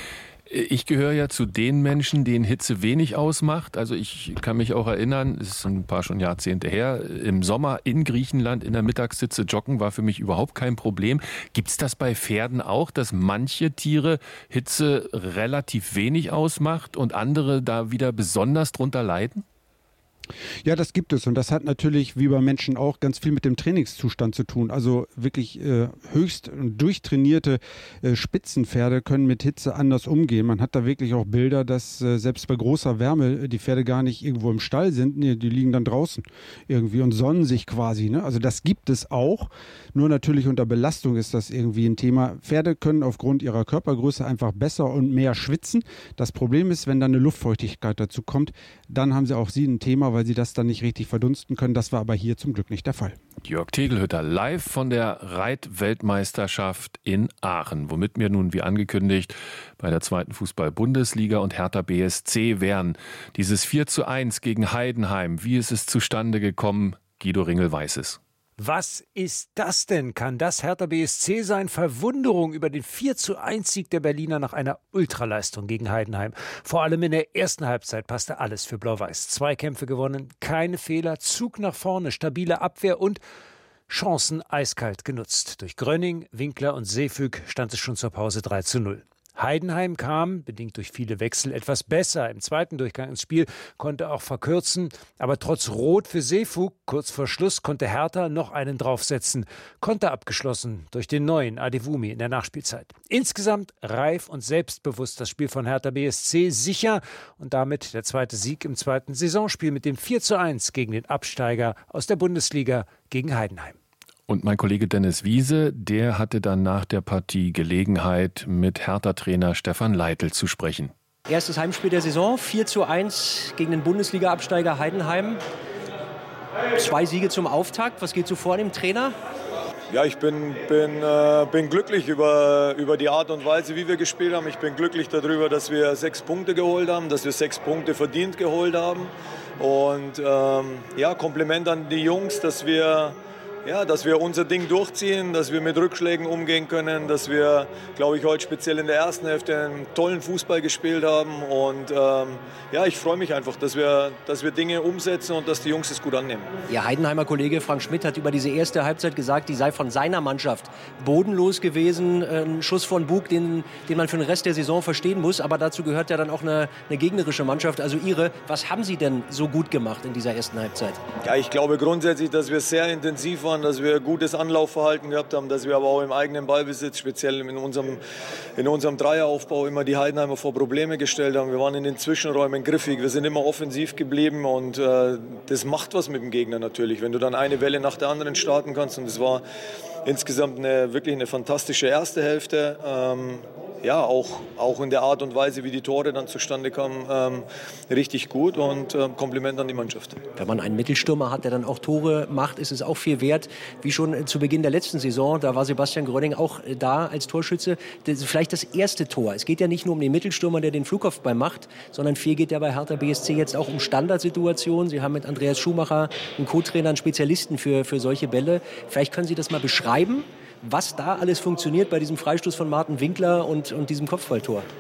Ich gehöre ja zu den Menschen, denen Hitze wenig ausmacht. Also ich kann mich auch erinnern, es ist ein paar schon Jahrzehnte her, im Sommer in Griechenland in der Mittagshitze joggen war für mich überhaupt kein Problem. Gibt es das bei Pferden auch, dass manche Tiere Hitze relativ wenig ausmacht und andere da wieder besonders drunter leiden? Ja, das gibt es und das hat natürlich wie bei Menschen auch ganz viel mit dem Trainingszustand zu tun. Also wirklich äh, höchst durchtrainierte äh, Spitzenpferde können mit Hitze anders umgehen. Man hat da wirklich auch Bilder, dass äh, selbst bei großer Wärme die Pferde gar nicht irgendwo im Stall sind. Nee, die liegen dann draußen irgendwie und sonnen sich quasi. Ne? Also das gibt es auch. Nur natürlich unter Belastung ist das irgendwie ein Thema. Pferde können aufgrund ihrer Körpergröße einfach besser und mehr schwitzen. Das Problem ist, wenn dann eine Luftfeuchtigkeit dazu kommt, dann haben sie auch sie ein Thema, weil sie das dann nicht richtig verdunsten können. Das war aber hier zum Glück nicht der Fall. Jörg Tegelhütter live von der Reitweltmeisterschaft in Aachen, womit wir nun wie angekündigt bei der zweiten Fußball-Bundesliga und Hertha B S C wären. Dieses vier zu eins gegen Heidenheim, wie ist es zustande gekommen? Guido Ringel weiß es. Was ist das denn? Kann das Hertha B S C sein? Verwunderung über den vier zu eins Sieg der Berliner nach einer Ultraleistung gegen Heidenheim. Vor allem in der ersten Halbzeit passte alles für Blau-Weiß. Zwei Kämpfe gewonnen, keine Fehler, Zug nach vorne, stabile Abwehr und Chancen eiskalt genutzt. Durch Grönning, Winkler und Seefüg stand es schon zur Pause drei zu null. Heidenheim kam, bedingt durch viele Wechsel, etwas besser. Im zweiten Durchgang ins Spiel konnte auch verkürzen. Aber trotz Rot für Seefug, kurz vor Schluss, konnte Hertha noch einen draufsetzen. Konter abgeschlossen durch den neuen Adewumi in der Nachspielzeit. Insgesamt reif und selbstbewusst das Spiel von Hertha B S C, sicher. Und damit der zweite Sieg im zweiten Saisonspiel mit dem vier zu eins gegen den Absteiger aus der Bundesliga gegen Heidenheim. Und mein Kollege Dennis Wiese, der hatte dann nach der Partie Gelegenheit, mit Hertha-Trainer Stefan Leitl zu sprechen. Erstes Heimspiel der Saison, vier zu eins gegen den Bundesliga-Absteiger Heidenheim. Zwei Siege zum Auftakt. Was geht so vor dem Trainer? Ja, ich bin, bin, äh, bin glücklich über, über die Art und Weise, wie wir gespielt haben. Ich bin glücklich darüber, dass wir sechs Punkte geholt haben, dass wir sechs Punkte verdient geholt haben. Und ähm, ja, Kompliment an die Jungs, dass wir... Ja, dass wir unser Ding durchziehen, dass wir mit Rückschlägen umgehen können, dass wir, glaube ich, heute speziell in der ersten Hälfte einen tollen Fußball gespielt haben. Und ähm, ja, ich freue mich einfach, dass wir, dass wir Dinge umsetzen und dass die Jungs es gut annehmen. Ihr Heidenheimer Kollege Frank Schmidt hat über diese erste Halbzeit gesagt, die sei von seiner Mannschaft bodenlos gewesen. Ein Schuss von Bug, den, den man für den Rest der Saison verstehen muss. Aber dazu gehört ja dann auch eine, eine gegnerische Mannschaft, also Ihre. Was haben Sie denn so gut gemacht in dieser ersten Halbzeit? Ja, ich glaube grundsätzlich, dass wir sehr intensiv waren, dass wir gutes Anlaufverhalten gehabt haben, dass wir aber auch im eigenen Ballbesitz, speziell in unserem, in unserem Dreieraufbau, immer die Heidenheimer vor Probleme gestellt haben. Wir waren in den Zwischenräumen griffig, wir sind immer offensiv geblieben und äh, das macht was mit dem Gegner natürlich, wenn du dann eine Welle nach der anderen starten kannst. Und es war insgesamt eine, wirklich eine fantastische erste Hälfte. Ähm, ja, auch, auch in der Art und Weise, wie die Tore dann zustande kamen, ähm, richtig gut und äh, Kompliment an die Mannschaft. Wenn man einen Mittelstürmer hat, der dann auch Tore macht, ist es auch viel wert. Wie schon zu Beginn der letzten Saison, da war Sebastian Grönning auch da als Torschütze. Das ist vielleicht das erste Tor. Es geht ja nicht nur um den Mittelstürmer, der den Flugkopfball macht, sondern viel geht ja bei Hertha B S C jetzt auch um Standardsituationen. Sie haben mit Andreas Schumacher, einen Co-Trainer, einen Spezialisten für, für solche Bälle. Vielleicht können Sie das mal beschreiben, was da alles funktioniert bei diesem Freistoß von Martin Winkler und, und diesem Kopfballtor.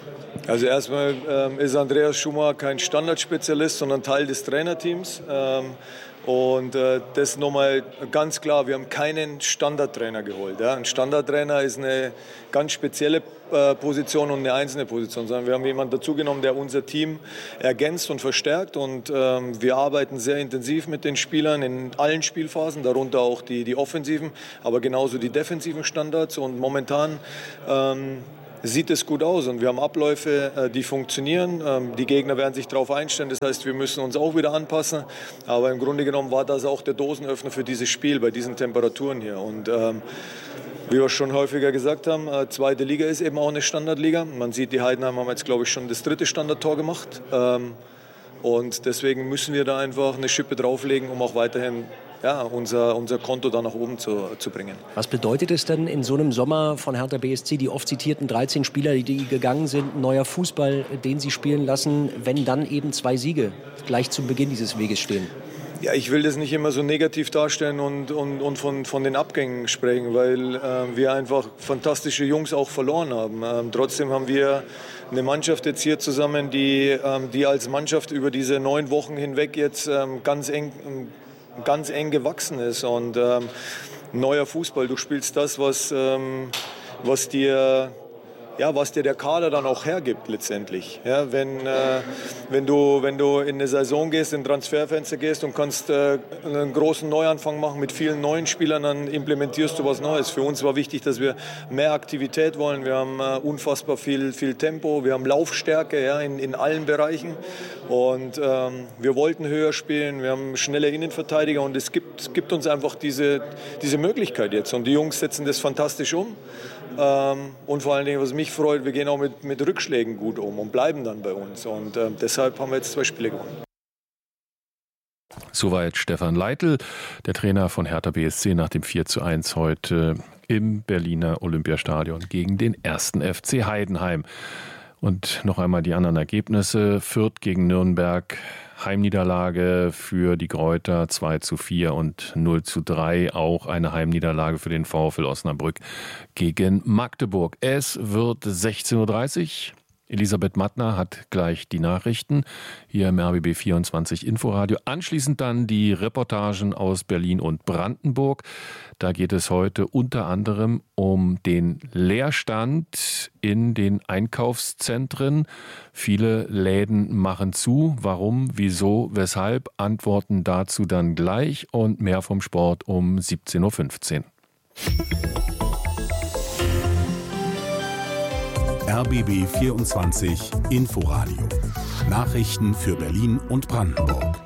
Also erstmal ähm, ist Andreas Schumacher kein Standardspezialist, sondern Teil des Trainerteams. Ähm, und äh, das nochmal ganz klar, wir haben keinen Standardtrainer geholt. Ja. Ein Standardtrainer ist eine ganz spezielle äh, Position und eine einzelne Position, sondern wir haben jemanden dazugenommen, der unser Team ergänzt und verstärkt. Und ähm, wir arbeiten sehr intensiv mit den Spielern in allen Spielphasen, darunter auch die, die offensiven, aber genauso die defensiven Standards. Und momentan ähm, sieht es gut aus und wir haben Abläufe, die funktionieren. Die Gegner werden sich darauf einstellen, das heißt, wir müssen uns auch wieder anpassen. Aber im Grunde genommen war das auch der Dosenöffner für dieses Spiel bei diesen Temperaturen hier. Und ähm, wie wir schon häufiger gesagt haben, äh, zweite Liga ist eben auch eine Standardliga. Man sieht, die Heidenheim haben jetzt, glaube ich, schon das dritte Standardtor gemacht. Ähm, und deswegen müssen wir da einfach eine Schippe drauflegen, um auch weiterhin ja, unser, unser Konto da nach oben zu, zu bringen. Was bedeutet es denn in so einem Sommer von Hertha B S C, die oft zitierten dreizehn Spieler, die gegangen sind, neuer Fußball, den sie spielen lassen, wenn dann eben zwei Siege gleich zu Beginn dieses Weges stehen? Ja, ich will das nicht immer so negativ darstellen und, und, und von, von den Abgängen sprechen, weil äh, wir einfach fantastische Jungs auch verloren haben. Ähm, trotzdem haben wir eine Mannschaft jetzt hier zusammen, die, ähm, die als Mannschaft über diese neun Wochen hinweg jetzt ähm, ganz eng ganz eng gewachsen ist und ähm, neuer Fußball, du spielst das, was, ähm, was dir ja, was dir der Kader dann auch hergibt letztendlich. Ja, wenn, äh, wenn, du, wenn du in eine Saison gehst, in ein Transferfenster gehst und kannst äh, einen großen Neuanfang machen mit vielen neuen Spielern, dann implementierst du was Neues. Für uns war wichtig, dass wir mehr Aktivität wollen. Wir haben äh, unfassbar viel, viel Tempo, wir haben Laufstärke ja, in, in allen Bereichen und ähm, wir wollten höher spielen, wir haben schnelle Innenverteidiger und es gibt, gibt uns einfach diese, diese Möglichkeit jetzt und die Jungs setzen das fantastisch um. Ähm, und vor allen Dingen, was mich freut, wir gehen auch mit, mit Rückschlägen gut um und bleiben dann bei uns. Und äh, deshalb haben wir jetzt zwei Spiele gewonnen. Soweit Stefan Leitl, der Trainer von Hertha B S C nach dem vier zu eins heute im Berliner Olympiastadion gegen den ersten F C Heidenheim. Und noch einmal die anderen Ergebnisse. Fürth gegen Nürnberg, Heimniederlage für die Kräuter zwei zu vier und null zu drei. Auch eine Heimniederlage für den VfL Osnabrück gegen Magdeburg. Es wird sechzehn Uhr dreißig. Elisabeth Mattner hat gleich die Nachrichten hier im R B B vierundzwanzig Inforadio. Anschließend dann die Reportagen aus Berlin und Brandenburg. Da geht es heute unter anderem um den Leerstand in den Einkaufszentren. Viele Läden machen zu. Warum, wieso, weshalb? Antworten dazu dann gleich und mehr vom Sport um siebzehn Uhr fünfzehn. R B B vierundzwanzig Inforadio. Nachrichten für Berlin und Brandenburg.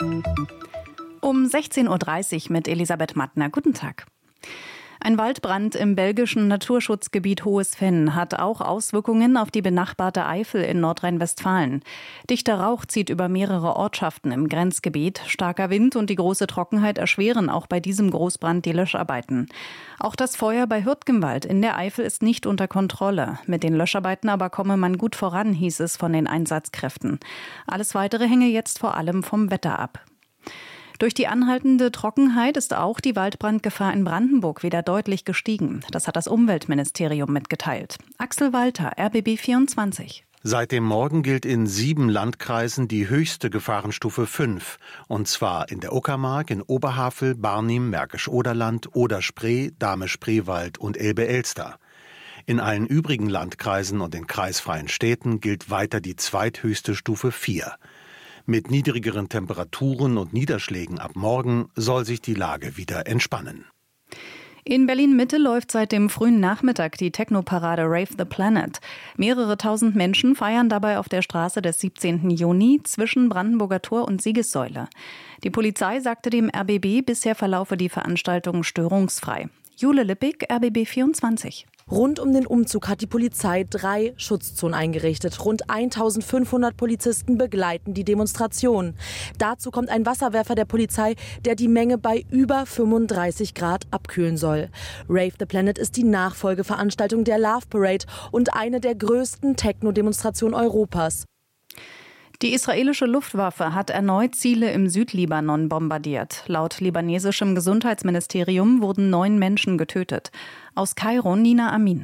Um sechzehn Uhr dreißig mit Elisabeth Mattner. Guten Tag. Ein Waldbrand im belgischen Naturschutzgebiet Hohes Venn hat auch Auswirkungen auf die benachbarte Eifel in Nordrhein-Westfalen. Dichter Rauch zieht über mehrere Ortschaften im Grenzgebiet. Starker Wind und die große Trockenheit erschweren auch bei diesem Großbrand die Löscharbeiten. Auch das Feuer bei Hürtgenwald in der Eifel ist nicht unter Kontrolle. Mit den Löscharbeiten aber komme man gut voran, hieß es von den Einsatzkräften. Alles Weitere hänge jetzt vor allem vom Wetter ab. Durch die anhaltende Trockenheit ist auch die Waldbrandgefahr in Brandenburg wieder deutlich gestiegen. Das hat das Umweltministerium mitgeteilt. Axel Walter, R B B vierundzwanzig. Seit dem Morgen gilt in sieben Landkreisen die höchste Gefahrenstufe fünf. Und zwar in der Uckermark, in Oberhavel, Barnim, Märkisch-Oderland, Oder-Spree, Dahme-Spreewald und Elbe-Elster. In allen übrigen Landkreisen und in kreisfreien Städten gilt weiter die zweithöchste Stufe vier. Mit niedrigeren Temperaturen und Niederschlägen ab morgen soll sich die Lage wieder entspannen. In Berlin-Mitte läuft seit dem frühen Nachmittag die Techno-Parade Rave the Planet. Mehrere tausend Menschen feiern dabei auf der Straße des siebzehnten Juni zwischen Brandenburger Tor und Siegessäule. Die Polizei sagte dem R B B, bisher verlaufe die Veranstaltung störungsfrei. Jule Lippig, R B B vierundzwanzig. Rund um den Umzug hat die Polizei drei Schutzzonen eingerichtet. Rund eintausendfünfhundert Polizisten begleiten die Demonstration. Dazu kommt ein Wasserwerfer der Polizei, der die Menge bei über fünfunddreißig Grad abkühlen soll. Rave the Planet ist die Nachfolgeveranstaltung der Love Parade und eine der größten Techno-Demonstrationen Europas. Die israelische Luftwaffe hat erneut Ziele im Südlibanon bombardiert. Laut libanesischem Gesundheitsministerium wurden neun Menschen getötet. Aus Kairo Nina Amin.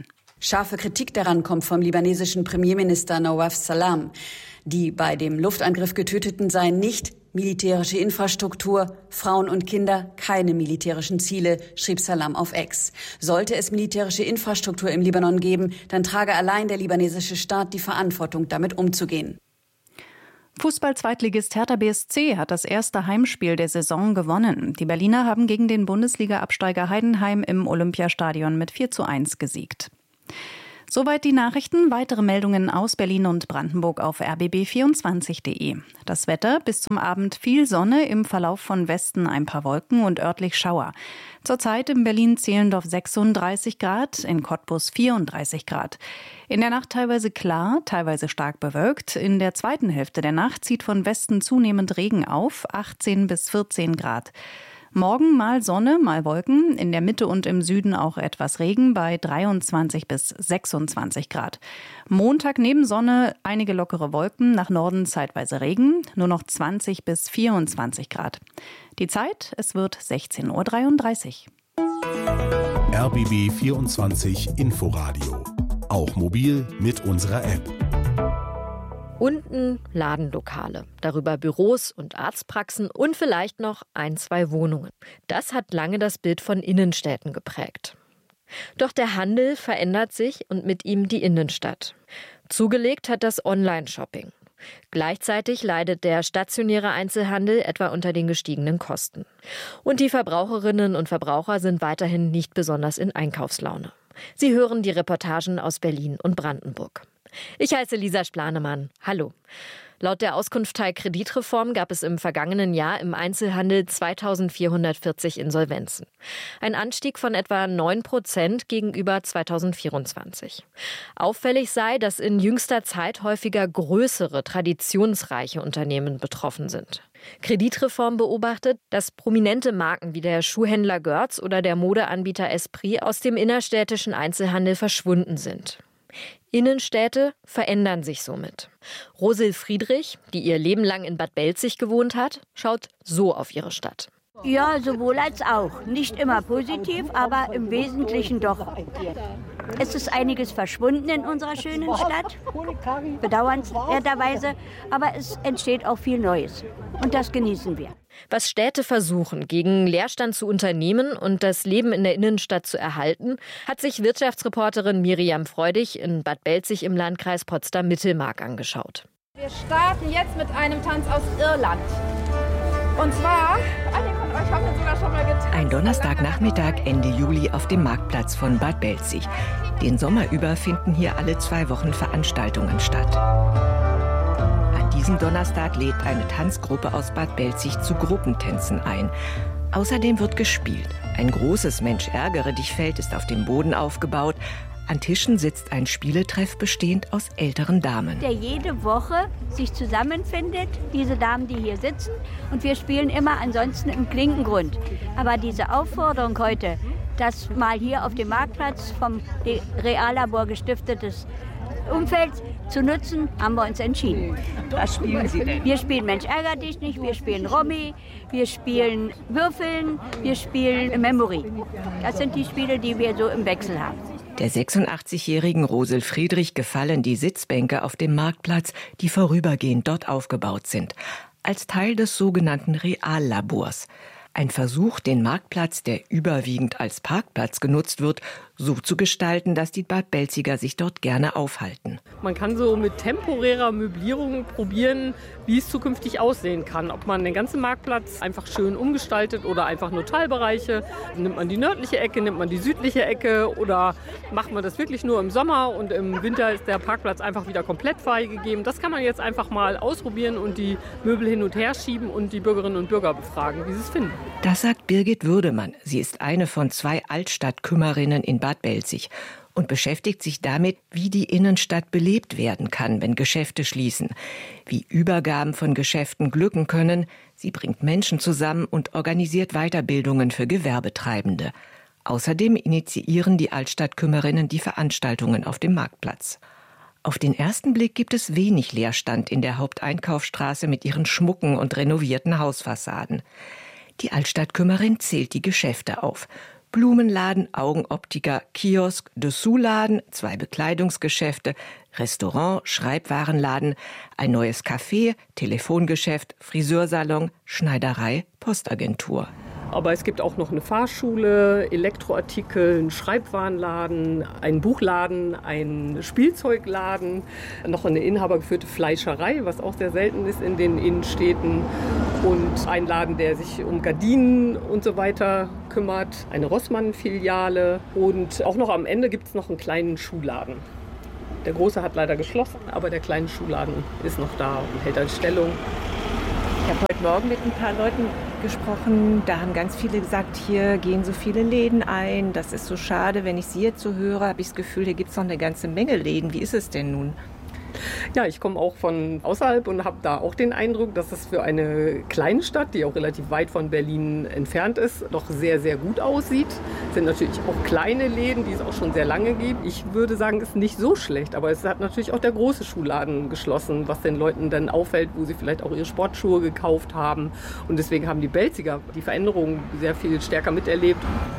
Scharfe Kritik daran kommt vom libanesischen Premierminister Nawaf Salam. Die bei dem Luftangriff Getöteten seien nicht militärische Infrastruktur, Frauen und Kinder, keine militärischen Ziele, schrieb Salam auf X. Sollte es militärische Infrastruktur im Libanon geben, dann trage allein der libanesische Staat die Verantwortung, damit umzugehen. Fußball-Zweitligist Hertha B S C hat das erste Heimspiel der Saison gewonnen. Die Berliner haben gegen den Bundesliga-Absteiger Heidenheim im Olympiastadion mit vier zu eins gesiegt. Soweit die Nachrichten. Weitere Meldungen aus Berlin und Brandenburg auf r b b vierundzwanzig punkt de. Das Wetter: bis zum Abend viel Sonne, im Verlauf von Westen ein paar Wolken und örtlich Schauer. Zurzeit in Berlin-Zehlendorf sechsunddreißig Grad, in Cottbus vierunddreißig Grad. In der Nacht teilweise klar, teilweise stark bewölkt. In der zweiten Hälfte der Nacht zieht von Westen zunehmend Regen auf, achtzehn bis vierzehn Grad. Morgen mal Sonne, mal Wolken, in der Mitte und im Süden auch etwas Regen bei dreiundzwanzig bis sechsundzwanzig Grad. Montag neben Sonne einige lockere Wolken, nach Norden zeitweise Regen, nur noch zwanzig bis vierundzwanzig Grad. Die Zeit, es wird sechzehn Uhr dreiunddreißig. R B B vierundzwanzig Inforadio. Auch mobil mit unserer App. Unten Ladenlokale, darüber Büros und Arztpraxen und vielleicht noch ein, zwei Wohnungen. Das hat lange das Bild von Innenstädten geprägt. Doch der Handel verändert sich und mit ihm die Innenstadt. Zugelegt hat das Online-Shopping. Gleichzeitig leidet der stationäre Einzelhandel etwa unter den gestiegenen Kosten. Und die Verbraucherinnen und Verbraucher sind weiterhin nicht besonders in Einkaufslaune. Sie hören die Reportagen aus Berlin und Brandenburg. Ich heiße Lisa Splanemann. Hallo. Laut der Auskunft Teil Kreditreform gab es im vergangenen Jahr im Einzelhandel zweitausendvierhundertvierzig Insolvenzen. Ein Anstieg von etwa neun Prozent gegenüber zweitausendvierundzwanzig. Auffällig sei, dass in jüngster Zeit häufiger größere, traditionsreiche Unternehmen betroffen sind. Kreditreform beobachtet, dass prominente Marken wie der Schuhhändler Görz oder der Modeanbieter Esprit aus dem innerstädtischen Einzelhandel verschwunden sind. Innenstädte verändern sich somit. Rosil Friedrich, die ihr Leben lang in Bad Belzig gewohnt hat, schaut so auf ihre Stadt. Ja, sowohl als auch. Nicht immer positiv, aber im Wesentlichen doch. Es ist einiges verschwunden in unserer schönen Stadt, bedauernswerterweise, aber es entsteht auch viel Neues. Und das genießen wir. Was Städte versuchen, gegen Leerstand zu unternehmen und das Leben in der Innenstadt zu erhalten, hat sich Wirtschaftsreporterin Miriam Freudig in Bad Belzig im Landkreis Potsdam-Mittelmark angeschaut. Wir starten jetzt mit einem Tanz aus Irland. Und zwar, einige von euch haben das sogar schon mal getan. Ein Donnerstagnachmittag Ende Juli auf dem Marktplatz von Bad Belzig. Den Sommer über finden hier alle zwei Wochen Veranstaltungen statt. An diesem Donnerstag lädt eine Tanzgruppe aus Bad Belzig zu Gruppentänzen ein. Außerdem wird gespielt. Ein großes Mensch-ärgere-dich-Feld ist auf dem Boden aufgebaut. An Tischen sitzt ein Spieletreff bestehend aus älteren Damen. Der jede Woche sich zusammenfindet, diese Damen, die hier sitzen. Und wir spielen immer ansonsten im Klinkengrund. Aber diese Aufforderung heute, das mal hier auf dem Marktplatz vom Reallabor gestiftetes Umfeld zu nutzen, haben wir uns entschieden. Was spielen Sie denn? Wir spielen Mensch ärger dich nicht, wir spielen Romy, wir spielen Würfeln, wir spielen Memory. Das sind die Spiele, die wir so im Wechsel haben. Der sechsundachtzigjährigen Rosil Friedrich gefallen die Sitzbänke auf dem Marktplatz, die vorübergehend dort aufgebaut sind, als Teil des sogenannten Reallabors. Ein Versuch, den Marktplatz, der überwiegend als Parkplatz genutzt wird, so zu gestalten, dass die Bad Belziger sich dort gerne aufhalten. Man kann so mit temporärer Möblierung probieren, wie es zukünftig aussehen kann. Ob man den ganzen Marktplatz einfach schön umgestaltet oder einfach nur Teilbereiche. Nimmt man die nördliche Ecke, nimmt man die südliche Ecke oder macht man das wirklich nur im Sommer und im Winter ist der Parkplatz einfach wieder komplett freigegeben. Das kann man jetzt einfach mal ausprobieren und die Möbel hin und her schieben und die Bürgerinnen und Bürger befragen, wie sie es finden. Das sagt Birgit Würdemann. Sie ist eine von zwei Altstadtkümmerinnen in Bad Belzig und beschäftigt sich damit, wie die Innenstadt belebt werden kann, wenn Geschäfte schließen, wie Übergaben von Geschäften glücken können. Sie bringt Menschen zusammen und organisiert Weiterbildungen für Gewerbetreibende. Außerdem initiieren die Altstadtkümmerinnen die Veranstaltungen auf dem Marktplatz. Auf den ersten Blick gibt es wenig Leerstand in der Haupteinkaufsstraße mit ihren schmucken und renovierten Hausfassaden. Die Altstadtkümmerin zählt die Geschäfte auf. Blumenladen, Augenoptiker, Kiosk, Dessous-Laden, zwei Bekleidungsgeschäfte, Restaurant, Schreibwarenladen, ein neues Café, Telefongeschäft, Friseursalon, Schneiderei, Postagentur. Aber es gibt auch noch eine Fahrschule, Elektroartikel, einen Schreibwarenladen, einen Buchladen, einen Spielzeugladen, noch eine inhabergeführte Fleischerei, was auch sehr selten ist in den Innenstädten, und ein Laden, der sich um Gardinen und so weiter kümmert, eine Rossmann-Filiale, und auch noch am Ende gibt es noch einen kleinen Schuhladen. Der große hat leider geschlossen, aber der kleine Schuhladen ist noch da und hält als Stellung. Ich habe heute Morgen mit ein paar Leuten gesprochen. Da haben ganz viele gesagt, hier gehen so viele Läden ein. Das ist so schade. Wenn ich Sie jetzt so höre, habe ich das Gefühl, hier gibt es noch eine ganze Menge Läden. Wie ist es denn nun? Ja, ich komme auch von außerhalb und habe da auch den Eindruck, dass es für eine kleine Stadt, die auch relativ weit von Berlin entfernt ist, doch sehr, sehr gut aussieht. Es sind natürlich auch kleine Läden, die es auch schon sehr lange gibt. Ich würde sagen, es ist nicht so schlecht, aber es hat natürlich auch der große Schuhladen geschlossen, was den Leuten dann auffällt, wo sie vielleicht auch ihre Sportschuhe gekauft haben. Und deswegen haben die Belziger die Veränderungen sehr viel stärker miterlebt.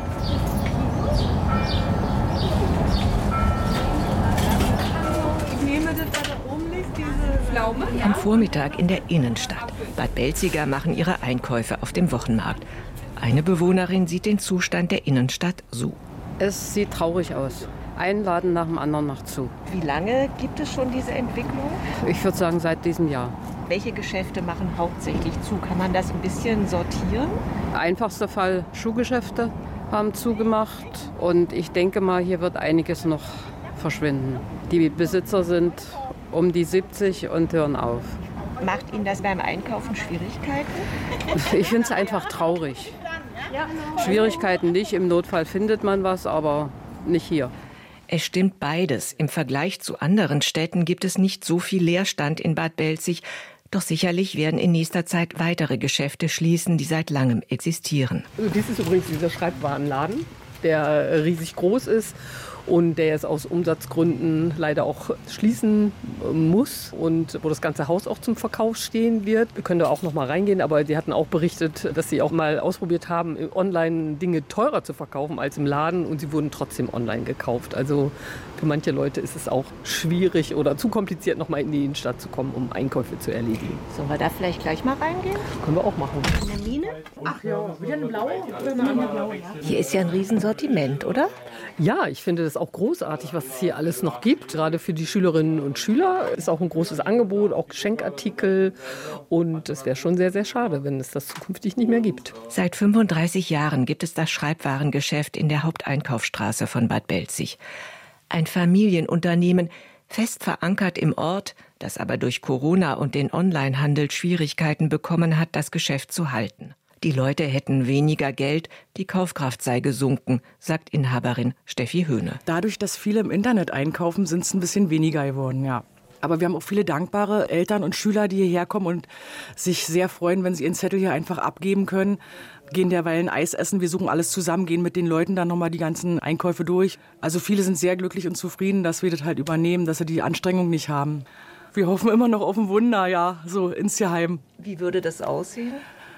Am Vormittag in der Innenstadt. Bad Belziger machen ihre Einkäufe auf dem Wochenmarkt. Eine Bewohnerin sieht den Zustand der Innenstadt so. Es sieht traurig aus. Ein Laden nach dem anderen macht zu. Wie lange gibt es schon diese Entwicklung? Ich würde sagen, seit diesem Jahr. Welche Geschäfte machen hauptsächlich zu? Kann man das ein bisschen sortieren? Einfachster Fall, Schuhgeschäfte haben zugemacht. Und ich denke mal, hier wird einiges noch verschwinden. Die Besitzer sind um die siebzig und hören auf. Macht Ihnen das beim Einkaufen Schwierigkeiten? Ich finde es einfach traurig. Schwierigkeiten nicht, im Notfall findet man was, aber nicht hier. Es stimmt beides. Im Vergleich zu anderen Städten gibt es nicht so viel Leerstand in Bad Belzig. Doch sicherlich werden in nächster Zeit weitere Geschäfte schließen, die seit langem existieren. Dies ist übrigens dieser Schreibwarenladen, der riesig groß ist und der jetzt aus Umsatzgründen leider auch schließen muss und wo das ganze Haus auch zum Verkauf stehen wird. Wir können da auch noch mal reingehen, aber die hatten auch berichtet, dass sie auch mal ausprobiert haben, online Dinge teurer zu verkaufen als im Laden, und sie wurden trotzdem online gekauft. Also für manche Leute ist es auch schwierig oder zu kompliziert, noch mal in die Innenstadt zu kommen, um Einkäufe zu erledigen. Sollen wir da vielleicht gleich mal reingehen? Können wir auch machen. Eine Mine? Ach ja, wieder eine blaue? Oder eine andere blaue, ja. Hier ist ja ein Riesensortiment, oder? Ja, ich finde das auch großartig, was es hier alles noch gibt. Gerade für die Schülerinnen und Schüler ist auch ein großes Angebot, auch Geschenkartikel. Und es wäre schon sehr, sehr schade, wenn es das zukünftig nicht mehr gibt. Seit fünfunddreißig Jahren gibt es das Schreibwarengeschäft in der Haupteinkaufsstraße von Bad Belzig. Ein Familienunternehmen, fest verankert im Ort, das aber durch Corona und den Onlinehandel Schwierigkeiten bekommen hat, das Geschäft zu halten. Die Leute hätten weniger Geld, die Kaufkraft sei gesunken, sagt Inhaberin Steffi Höhne. Dadurch, dass viele im Internet einkaufen, sind es ein bisschen weniger geworden, ja. Aber wir haben auch viele dankbare Eltern und Schüler, die hierher kommen und sich sehr freuen, wenn sie ihren Zettel hier einfach abgeben können. Gehen derweil ein Eis essen, wir suchen alles zusammen, gehen mit den Leuten dann nochmal die ganzen Einkäufe durch. Also viele sind sehr glücklich und zufrieden, dass wir das halt übernehmen, dass sie die Anstrengung nicht haben. Wir hoffen immer noch auf ein Wunder, ja, so insgeheim. Wie würde das aussehen?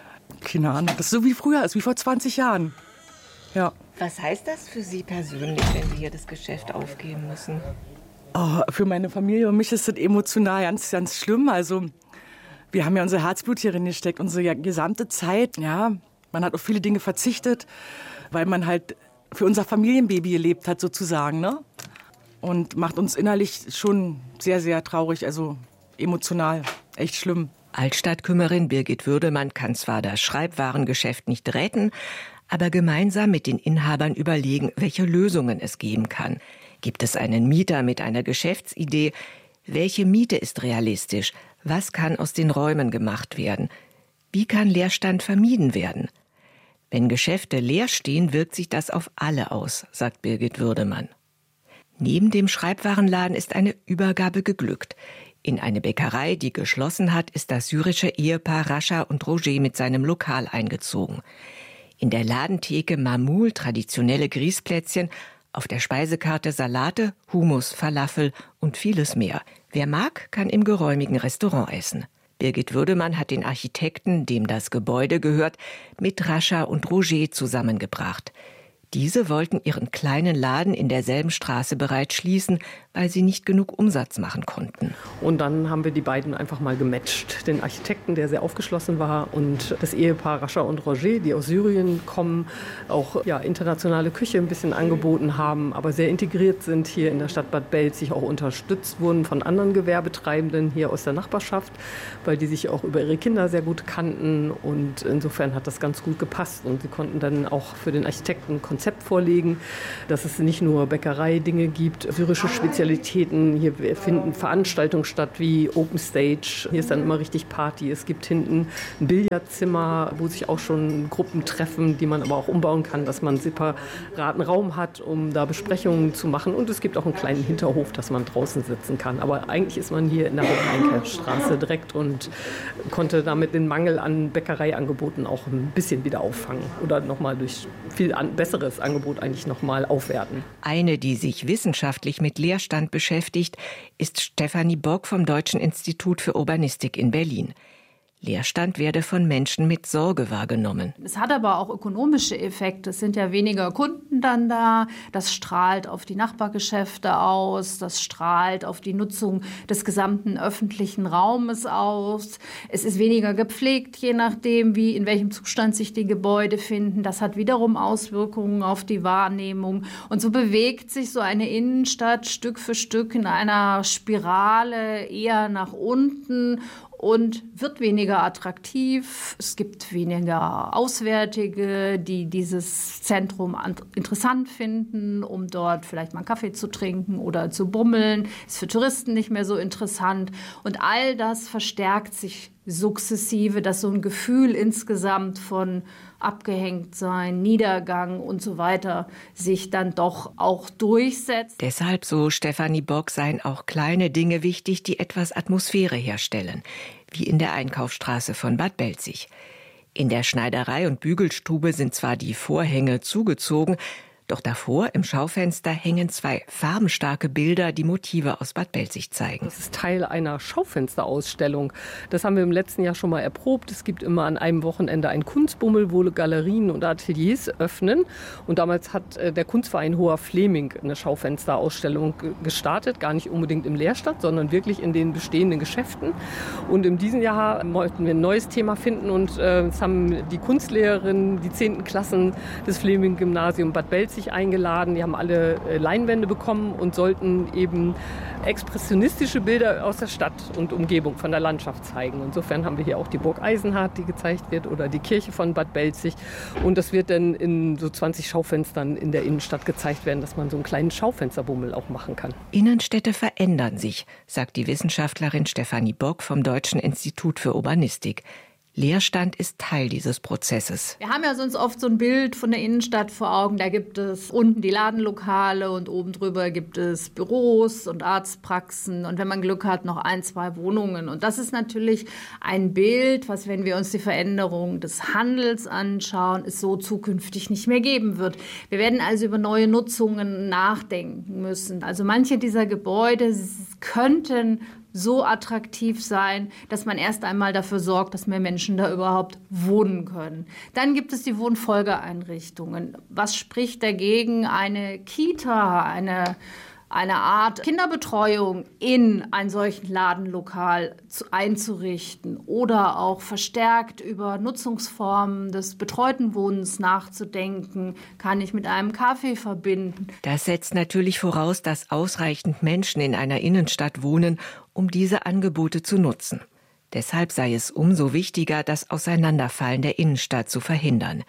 Keine Ahnung, das ist so wie früher ist, wie vor zwanzig Jahren. Ja. Was heißt das für Sie persönlich, wenn Sie hier das Geschäft aufgeben müssen? Oh, für meine Familie und mich ist das emotional ganz, ganz schlimm. Also wir haben ja unser Herzblut hier reingesteckt, unsere gesamte Zeit. Ja, man hat auf viele Dinge verzichtet, weil man halt für unser Familienbaby gelebt hat sozusagen, ne? Und macht uns innerlich schon sehr, sehr traurig, also emotional, echt schlimm. Altstadtkümmerin Birgit Würdemann kann zwar das Schreibwarengeschäft nicht retten, aber gemeinsam mit den Inhabern überlegen, welche Lösungen es geben kann. Gibt es einen Mieter mit einer Geschäftsidee? Welche Miete ist realistisch? Was kann aus den Räumen gemacht werden? Wie kann Leerstand vermieden werden? Wenn Geschäfte leer stehen, wirkt sich das auf alle aus, sagt Birgit Würdemann. Neben dem Schreibwarenladen ist eine Übergabe geglückt. In eine Bäckerei, die geschlossen hat, ist das syrische Ehepaar Rascha und Roger mit seinem Lokal eingezogen. In der Ladentheke Mamul traditionelle Grießplätzchen, auf der Speisekarte Salate, Hummus, Falafel und vieles mehr. Wer mag, kann im geräumigen Restaurant essen. Birgit Würdemann hat den Architekten, dem das Gebäude gehört, mit Rascha und Roger zusammengebracht. Diese wollten ihren kleinen Laden in derselben Straße bereits schließen, weil sie nicht genug Umsatz machen konnten. Und dann haben wir die beiden einfach mal gematcht. Den Architekten, der sehr aufgeschlossen war, und das Ehepaar Rascha und Roger, die aus Syrien kommen, auch ja, internationale Küche ein bisschen angeboten haben, aber sehr integriert sind hier in der Stadt Bad Belzig, auch unterstützt wurden von anderen Gewerbetreibenden hier aus der Nachbarschaft, weil die sich auch über ihre Kinder sehr gut kannten. Und insofern hat das ganz gut gepasst. Und sie konnten dann auch für den Architekten ein Konzept vorlegen, dass es nicht nur Bäckerei-Dinge gibt, syrische Spezialitäten. Hier finden Veranstaltungen statt wie Open Stage. Hier ist dann immer richtig Party. Es gibt hinten ein Billardzimmer, wo sich auch schon Gruppen treffen, die man aber auch umbauen kann, dass man einen separaten Raum hat, um da Besprechungen zu machen. Und es gibt auch einen kleinen Hinterhof, dass man draußen sitzen kann. Aber eigentlich ist man hier in der Haupteinkaufsstraße direkt und konnte damit den Mangel an Bäckereiangeboten auch ein bisschen wieder auffangen oder nochmal durch viel an, besseres Angebot eigentlich nochmal aufwerten. Eine, die sich wissenschaftlich mit Leerstand beschäftigt, ist Stefanie Bock vom Deutschen Institut für Urbanistik in Berlin. Leerstand werde von Menschen mit Sorge wahrgenommen. Es hat aber auch ökonomische Effekte. Es sind ja weniger Kunden dann da. Das strahlt auf die Nachbargeschäfte aus. Das strahlt auf die Nutzung des gesamten öffentlichen Raumes aus. Es ist weniger gepflegt, je nachdem, wie in welchem Zustand sich die Gebäude finden. Das hat wiederum Auswirkungen auf die Wahrnehmung. Und so bewegt sich so eine Innenstadt Stück für Stück in einer Spirale eher nach unten und wird weniger attraktiv. Es gibt weniger Auswärtige, die dieses Zentrum interessant finden, um dort vielleicht mal einen Kaffee zu trinken oder zu bummeln. Ist für Touristen nicht mehr so interessant. Und all das verstärkt sich sukzessive, dass so ein Gefühl insgesamt von Abgehängtsein, Niedergang und so weiter sich dann doch auch durchsetzt. Deshalb, so Stefanie Bock, seien auch kleine Dinge wichtig, die etwas Atmosphäre herstellen, wie in der Einkaufsstraße von Bad Belzig. In der Schneiderei und Bügelstube sind zwar die Vorhänge zugezogen, doch davor im Schaufenster hängen zwei farbenstarke Bilder, die Motive aus Bad Belzig zeigen. Das ist Teil einer Schaufensterausstellung. Das haben wir im letzten Jahr schon mal erprobt. Es gibt immer an einem Wochenende einen Kunstbummel, wo Galerien und Ateliers öffnen. Und damals hat der Kunstverein Hoher Fleming eine Schaufensterausstellung gestartet. Gar nicht unbedingt im Leerstand, sondern wirklich in den bestehenden Geschäften. Und in diesem Jahr wollten wir ein neues Thema finden. Und äh, es haben die Kunstlehrerinnen, die zehnten Klassen des Fleming-Gymnasium Bad Belzig eingeladen. Die haben alle Leinwände bekommen und sollten eben expressionistische Bilder aus der Stadt und Umgebung von der Landschaft zeigen. Insofern haben wir hier auch die Burg Eisenhardt, die gezeigt wird, oder die Kirche von Bad Belzig. Und das wird dann in so zwanzig Schaufenstern in der Innenstadt gezeigt werden, dass man so einen kleinen Schaufensterbummel auch machen kann. Innenstädte verändern sich, sagt die Wissenschaftlerin Stefanie Bock vom Deutschen Institut für Urbanistik. Leerstand ist Teil dieses Prozesses. Wir haben ja sonst oft so ein Bild von der Innenstadt vor Augen. Da gibt es unten die Ladenlokale und oben drüber gibt es Büros und Arztpraxen und wenn man Glück hat, noch ein, zwei Wohnungen. Und das ist natürlich ein Bild, was, wenn wir uns die Veränderung des Handels anschauen, es so zukünftig nicht mehr geben wird. Wir werden also über neue Nutzungen nachdenken müssen. Also manche dieser Gebäude könnten so attraktiv sein, dass man erst einmal dafür sorgt, dass mehr Menschen da überhaupt wohnen können. Dann gibt es die Wohnfolgeeinrichtungen. Was spricht dagegen, eine Kita, eine eine Art Kinderbetreuung in ein solchen Ladenlokal zu, einzurichten oder auch verstärkt über Nutzungsformen des betreuten Wohnens nachzudenken, kann ich mit einem Kaffee verbinden. Das setzt natürlich voraus, dass ausreichend Menschen in einer Innenstadt wohnen, um diese Angebote zu nutzen. Deshalb sei es umso wichtiger, das Auseinanderfallen der Innenstadt zu verhindern.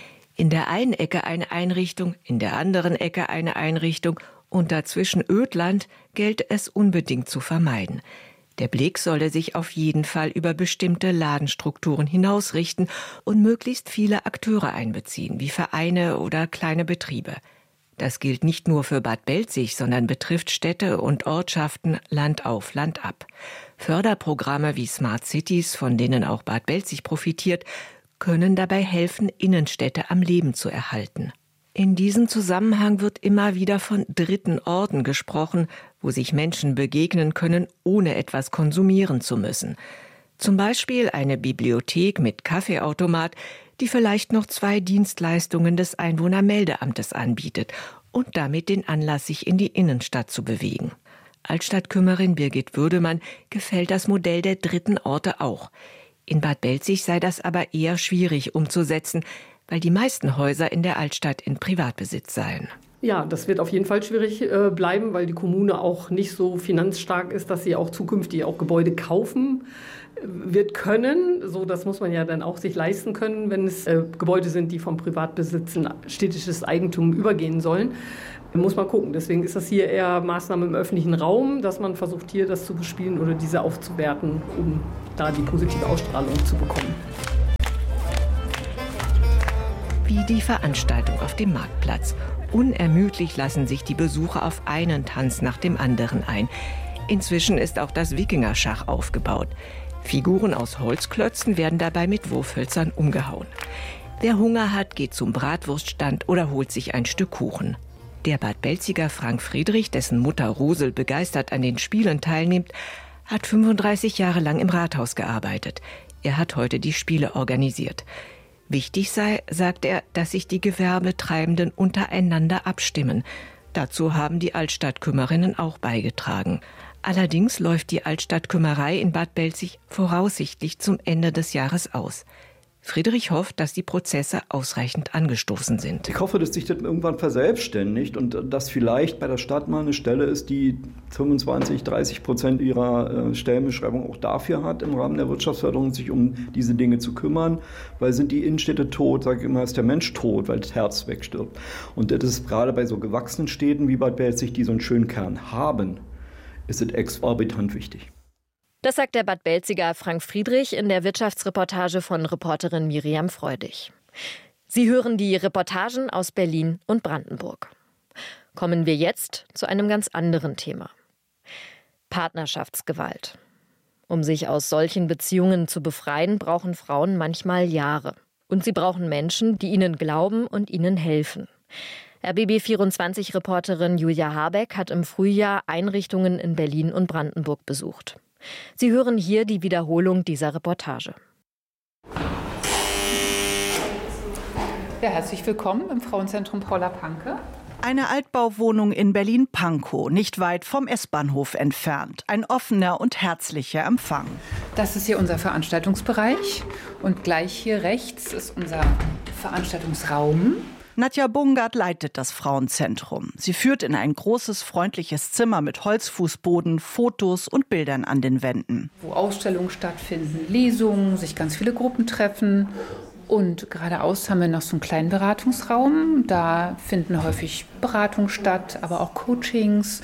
In der einen Ecke eine Einrichtung, in der anderen Ecke eine Einrichtung und dazwischen Ödland gilt es unbedingt zu vermeiden. Der Blick solle sich auf jeden Fall über bestimmte Ladenstrukturen hinausrichten und möglichst viele Akteure einbeziehen, wie Vereine oder kleine Betriebe. Das gilt nicht nur für Bad Belzig, sondern betrifft Städte und Ortschaften Land auf, Land ab. Förderprogramme wie Smart Cities, von denen auch Bad Belzig profitiert, können dabei helfen, Innenstädte am Leben zu erhalten. In diesem Zusammenhang wird immer wieder von dritten Orten gesprochen, wo sich Menschen begegnen können, ohne etwas konsumieren zu müssen. Zum Beispiel eine Bibliothek mit Kaffeeautomat, die vielleicht noch zwei Dienstleistungen des Einwohnermeldeamtes anbietet und damit den Anlass, sich in die Innenstadt zu bewegen. Altstadtkümmerin Birgit Würdemann gefällt das Modell der dritten Orte auch. In Bad Belzig sei das aber eher schwierig umzusetzen, weil die meisten Häuser in der Altstadt in Privatbesitz seien. Ja, das wird auf jeden Fall schwierig äh, bleiben, weil die Kommune auch nicht so finanzstark ist, dass sie auch zukünftig auch Gebäude kaufen wird können. So, das muss man ja dann auch sich leisten können, wenn es äh, Gebäude sind, die vom Privatbesitz in städtisches Eigentum übergehen sollen. Muss man gucken. Deswegen ist das hier eher Maßnahme im öffentlichen Raum, dass man versucht, hier das zu bespielen oder diese aufzuwerten, um da die positive Ausstrahlung zu bekommen. Wie die Veranstaltung auf dem Marktplatz. Unermüdlich lassen sich die Besucher auf einen Tanz nach dem anderen ein. Inzwischen ist auch das Wikingerschach aufgebaut. Figuren aus Holzklötzen werden dabei mit Wurfhölzern umgehauen. Wer Hunger hat, geht zum Bratwurststand oder holt sich ein Stück Kuchen. Der Bad Belziger Frank Friedrich, dessen Mutter Rosel begeistert an den Spielen teilnimmt, hat fünfunddreißig Jahre lang im Rathaus gearbeitet. Er hat heute die Spiele organisiert. Wichtig sei, sagt er, dass sich die Gewerbetreibenden untereinander abstimmen. Dazu haben die Altstadtkümmerinnen auch beigetragen. Allerdings läuft die Altstadtkümmerei in Bad Belzig voraussichtlich zum Ende des Jahres aus. Friedrich hofft, dass die Prozesse ausreichend angestoßen sind. Ich hoffe, dass sich das irgendwann verselbstständigt und dass vielleicht bei der Stadt mal eine Stelle ist, die fünfundzwanzig, dreißig Prozent ihrer Stellenbeschreibung auch dafür hat, im Rahmen der Wirtschaftsförderung sich um diese Dinge zu kümmern. Weil sind die Innenstädte tot, sage ich immer, ist der Mensch tot, weil das Herz wegstirbt. Und das ist gerade bei so gewachsenen Städten wie Bad Belzig, die so einen schönen Kern haben, ist es exorbitant wichtig. Das sagt der Bad Belziger Frank Friedrich in der Wirtschaftsreportage von Reporterin Miriam Freudig. Sie hören die Reportagen aus Berlin und Brandenburg. Kommen wir jetzt zu einem ganz anderen Thema. Partnerschaftsgewalt. Um sich aus solchen Beziehungen zu befreien, brauchen Frauen manchmal Jahre. Und sie brauchen Menschen, die ihnen glauben und ihnen helfen. R B B vierundzwanzig-Reporterin Julia Habeck hat im Frühjahr Einrichtungen in Berlin und Brandenburg besucht. Sie hören hier die Wiederholung dieser Reportage. Ja, herzlich willkommen im Frauenzentrum Paula Panke. Eine Altbauwohnung in Berlin-Pankow, nicht weit vom S-Bahnhof entfernt. Ein offener und herzlicher Empfang. Das ist hier unser Veranstaltungsbereich und gleich hier rechts ist unser Veranstaltungsraum. Nadja Bungard leitet das Frauenzentrum. Sie führt in ein großes, freundliches Zimmer mit Holzfußboden, Fotos und Bildern an den Wänden. Wo Ausstellungen stattfinden, Lesungen, sich ganz viele Gruppen treffen. Und geradeaus haben wir noch so einen kleinen Beratungsraum. Da finden häufig Beratungen statt, aber auch Coachings.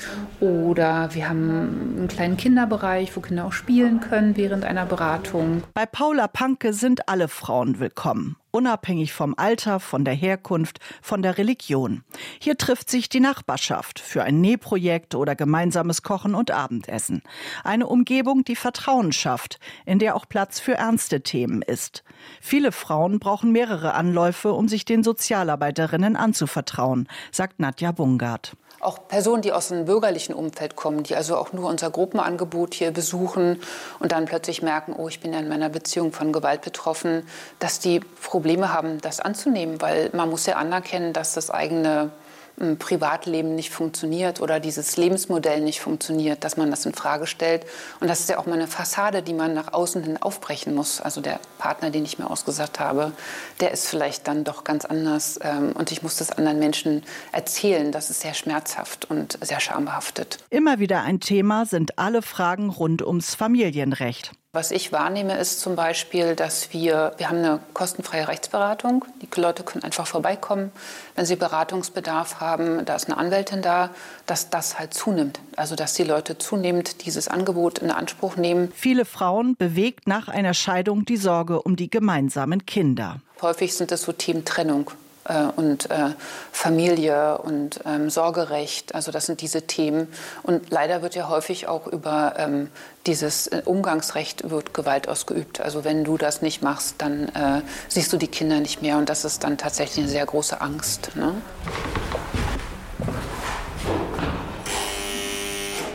Oder wir haben einen kleinen Kinderbereich, wo Kinder auch spielen können während einer Beratung. Bei Paula Panke sind alle Frauen willkommen. Unabhängig vom Alter, von der Herkunft, von der Religion. Hier trifft sich die Nachbarschaft für ein Nähprojekt oder gemeinsames Kochen und Abendessen. Eine Umgebung, die Vertrauen schafft, in der auch Platz für ernste Themen ist. Viele Frauen brauchen mehrere Anläufe, um sich den Sozialarbeiterinnen anzuvertrauen, sagt Nadja Bungard. Auch Personen, die aus einem bürgerlichen Umfeld kommen, die also auch nur unser Gruppenangebot hier besuchen und dann plötzlich merken, oh, ich bin ja in meiner Beziehung von Gewalt betroffen, dass die Probleme haben, das anzunehmen, weil man muss ja anerkennen, dass das eigene Privatleben nicht funktioniert oder dieses Lebensmodell nicht funktioniert, dass man das in Frage stellt. Und das ist ja auch mal eine Fassade, die man nach außen hin aufbrechen muss. Also der Partner, den ich mir ausgesucht habe, der ist vielleicht dann doch ganz anders. Und ich muss das anderen Menschen erzählen. Das ist sehr schmerzhaft und sehr schambehaftet. Immer wieder ein Thema sind alle Fragen rund ums Familienrecht. Was ich wahrnehme, ist zum Beispiel, dass wir, wir haben eine kostenfreie Rechtsberatung. Die Leute können einfach vorbeikommen, wenn sie Beratungsbedarf haben. Da ist eine Anwältin da, dass das halt zunimmt. Also dass die Leute zunehmend dieses Angebot in Anspruch nehmen. Viele Frauen bewegt nach einer Scheidung die Sorge um die gemeinsamen Kinder. Häufig sind es so Themen Trennung und äh, Familie und ähm, Sorgerecht, also das sind diese Themen. Und leider wird ja häufig auch über ähm, dieses Umgangsrecht wird Gewalt ausgeübt. Also wenn du das nicht machst, dann äh, siehst du die Kinder nicht mehr und das ist dann tatsächlich eine sehr große Angst, ne?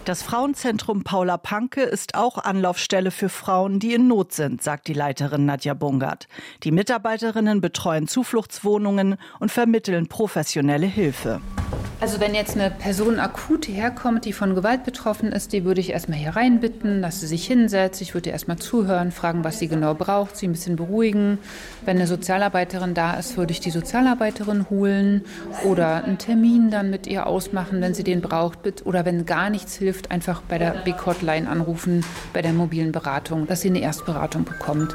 Das Frauenzentrum Paula Panke ist auch Anlaufstelle für Frauen, die in Not sind, sagt die Leiterin Nadja Bungert. Die Mitarbeiterinnen betreuen Zufluchtswohnungen und vermitteln professionelle Hilfe. Also wenn jetzt eine Person akut herkommt, die von Gewalt betroffen ist, die würde ich erstmal hier reinbitten, dass sie sich hinsetzt. Ich würde ihr erstmal zuhören, fragen, was sie genau braucht, sie ein bisschen beruhigen. Wenn eine Sozialarbeiterin da ist, würde ich die Sozialarbeiterin holen oder einen Termin dann mit ihr ausmachen, wenn sie den braucht. Oder wenn gar nichts hilft, einfach bei der Big Hotline anrufen, bei der mobilen Beratung, dass sie eine Erstberatung bekommt.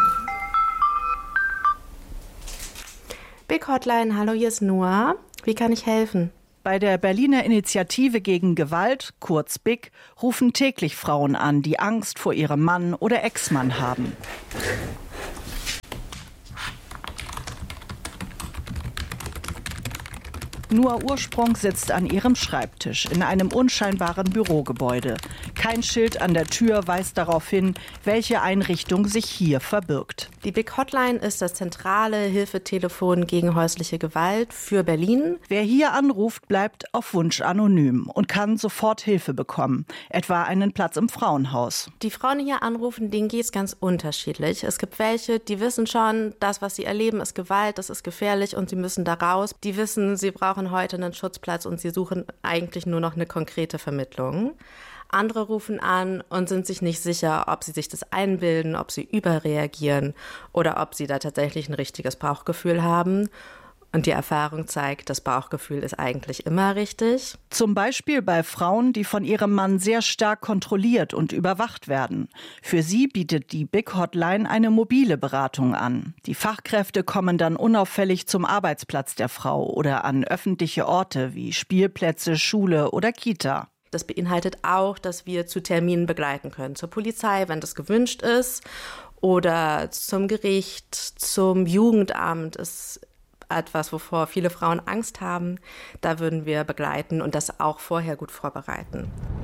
Big Hotline, hallo, hier ist Noah. Wie kann ich helfen? Bei der Berliner Initiative gegen Gewalt, kurz B I G, rufen täglich Frauen an, die Angst vor ihrem Mann oder Ex-Mann haben. Noah Ursprung sitzt an ihrem Schreibtisch in einem unscheinbaren Bürogebäude. Kein Schild an der Tür weist darauf hin, welche Einrichtung sich hier verbirgt. Die Big Hotline ist das zentrale Hilfetelefon gegen häusliche Gewalt für Berlin. Wer hier anruft, bleibt auf Wunsch anonym und kann sofort Hilfe bekommen, etwa einen Platz im Frauenhaus. Die Frauen, die hier anrufen, denen geht es ganz unterschiedlich. Es gibt welche, die wissen schon, das, was sie erleben, ist Gewalt, das ist gefährlich und sie müssen da raus. Die wissen, sie brauchen heute einen Schutzplatz und sie suchen eigentlich nur noch eine konkrete Vermittlung. Andere rufen an und sind sich nicht sicher, ob sie sich das einbilden, ob sie überreagieren oder ob sie da tatsächlich ein richtiges Bauchgefühl haben. Und die Erfahrung zeigt, das Bauchgefühl ist eigentlich immer richtig. Zum Beispiel bei Frauen, die von ihrem Mann sehr stark kontrolliert und überwacht werden. Für sie bietet die Big Hotline eine mobile Beratung an. Die Fachkräfte kommen dann unauffällig zum Arbeitsplatz der Frau oder an öffentliche Orte wie Spielplätze, Schule oder Kita. Das beinhaltet auch, dass wir zu Terminen begleiten können. Zur Polizei, wenn das gewünscht ist, oder zum Gericht, zum Jugendamt ist etwas, wovor viele Frauen Angst haben. Da würden wir begleiten und das auch vorher gut vorbereiten.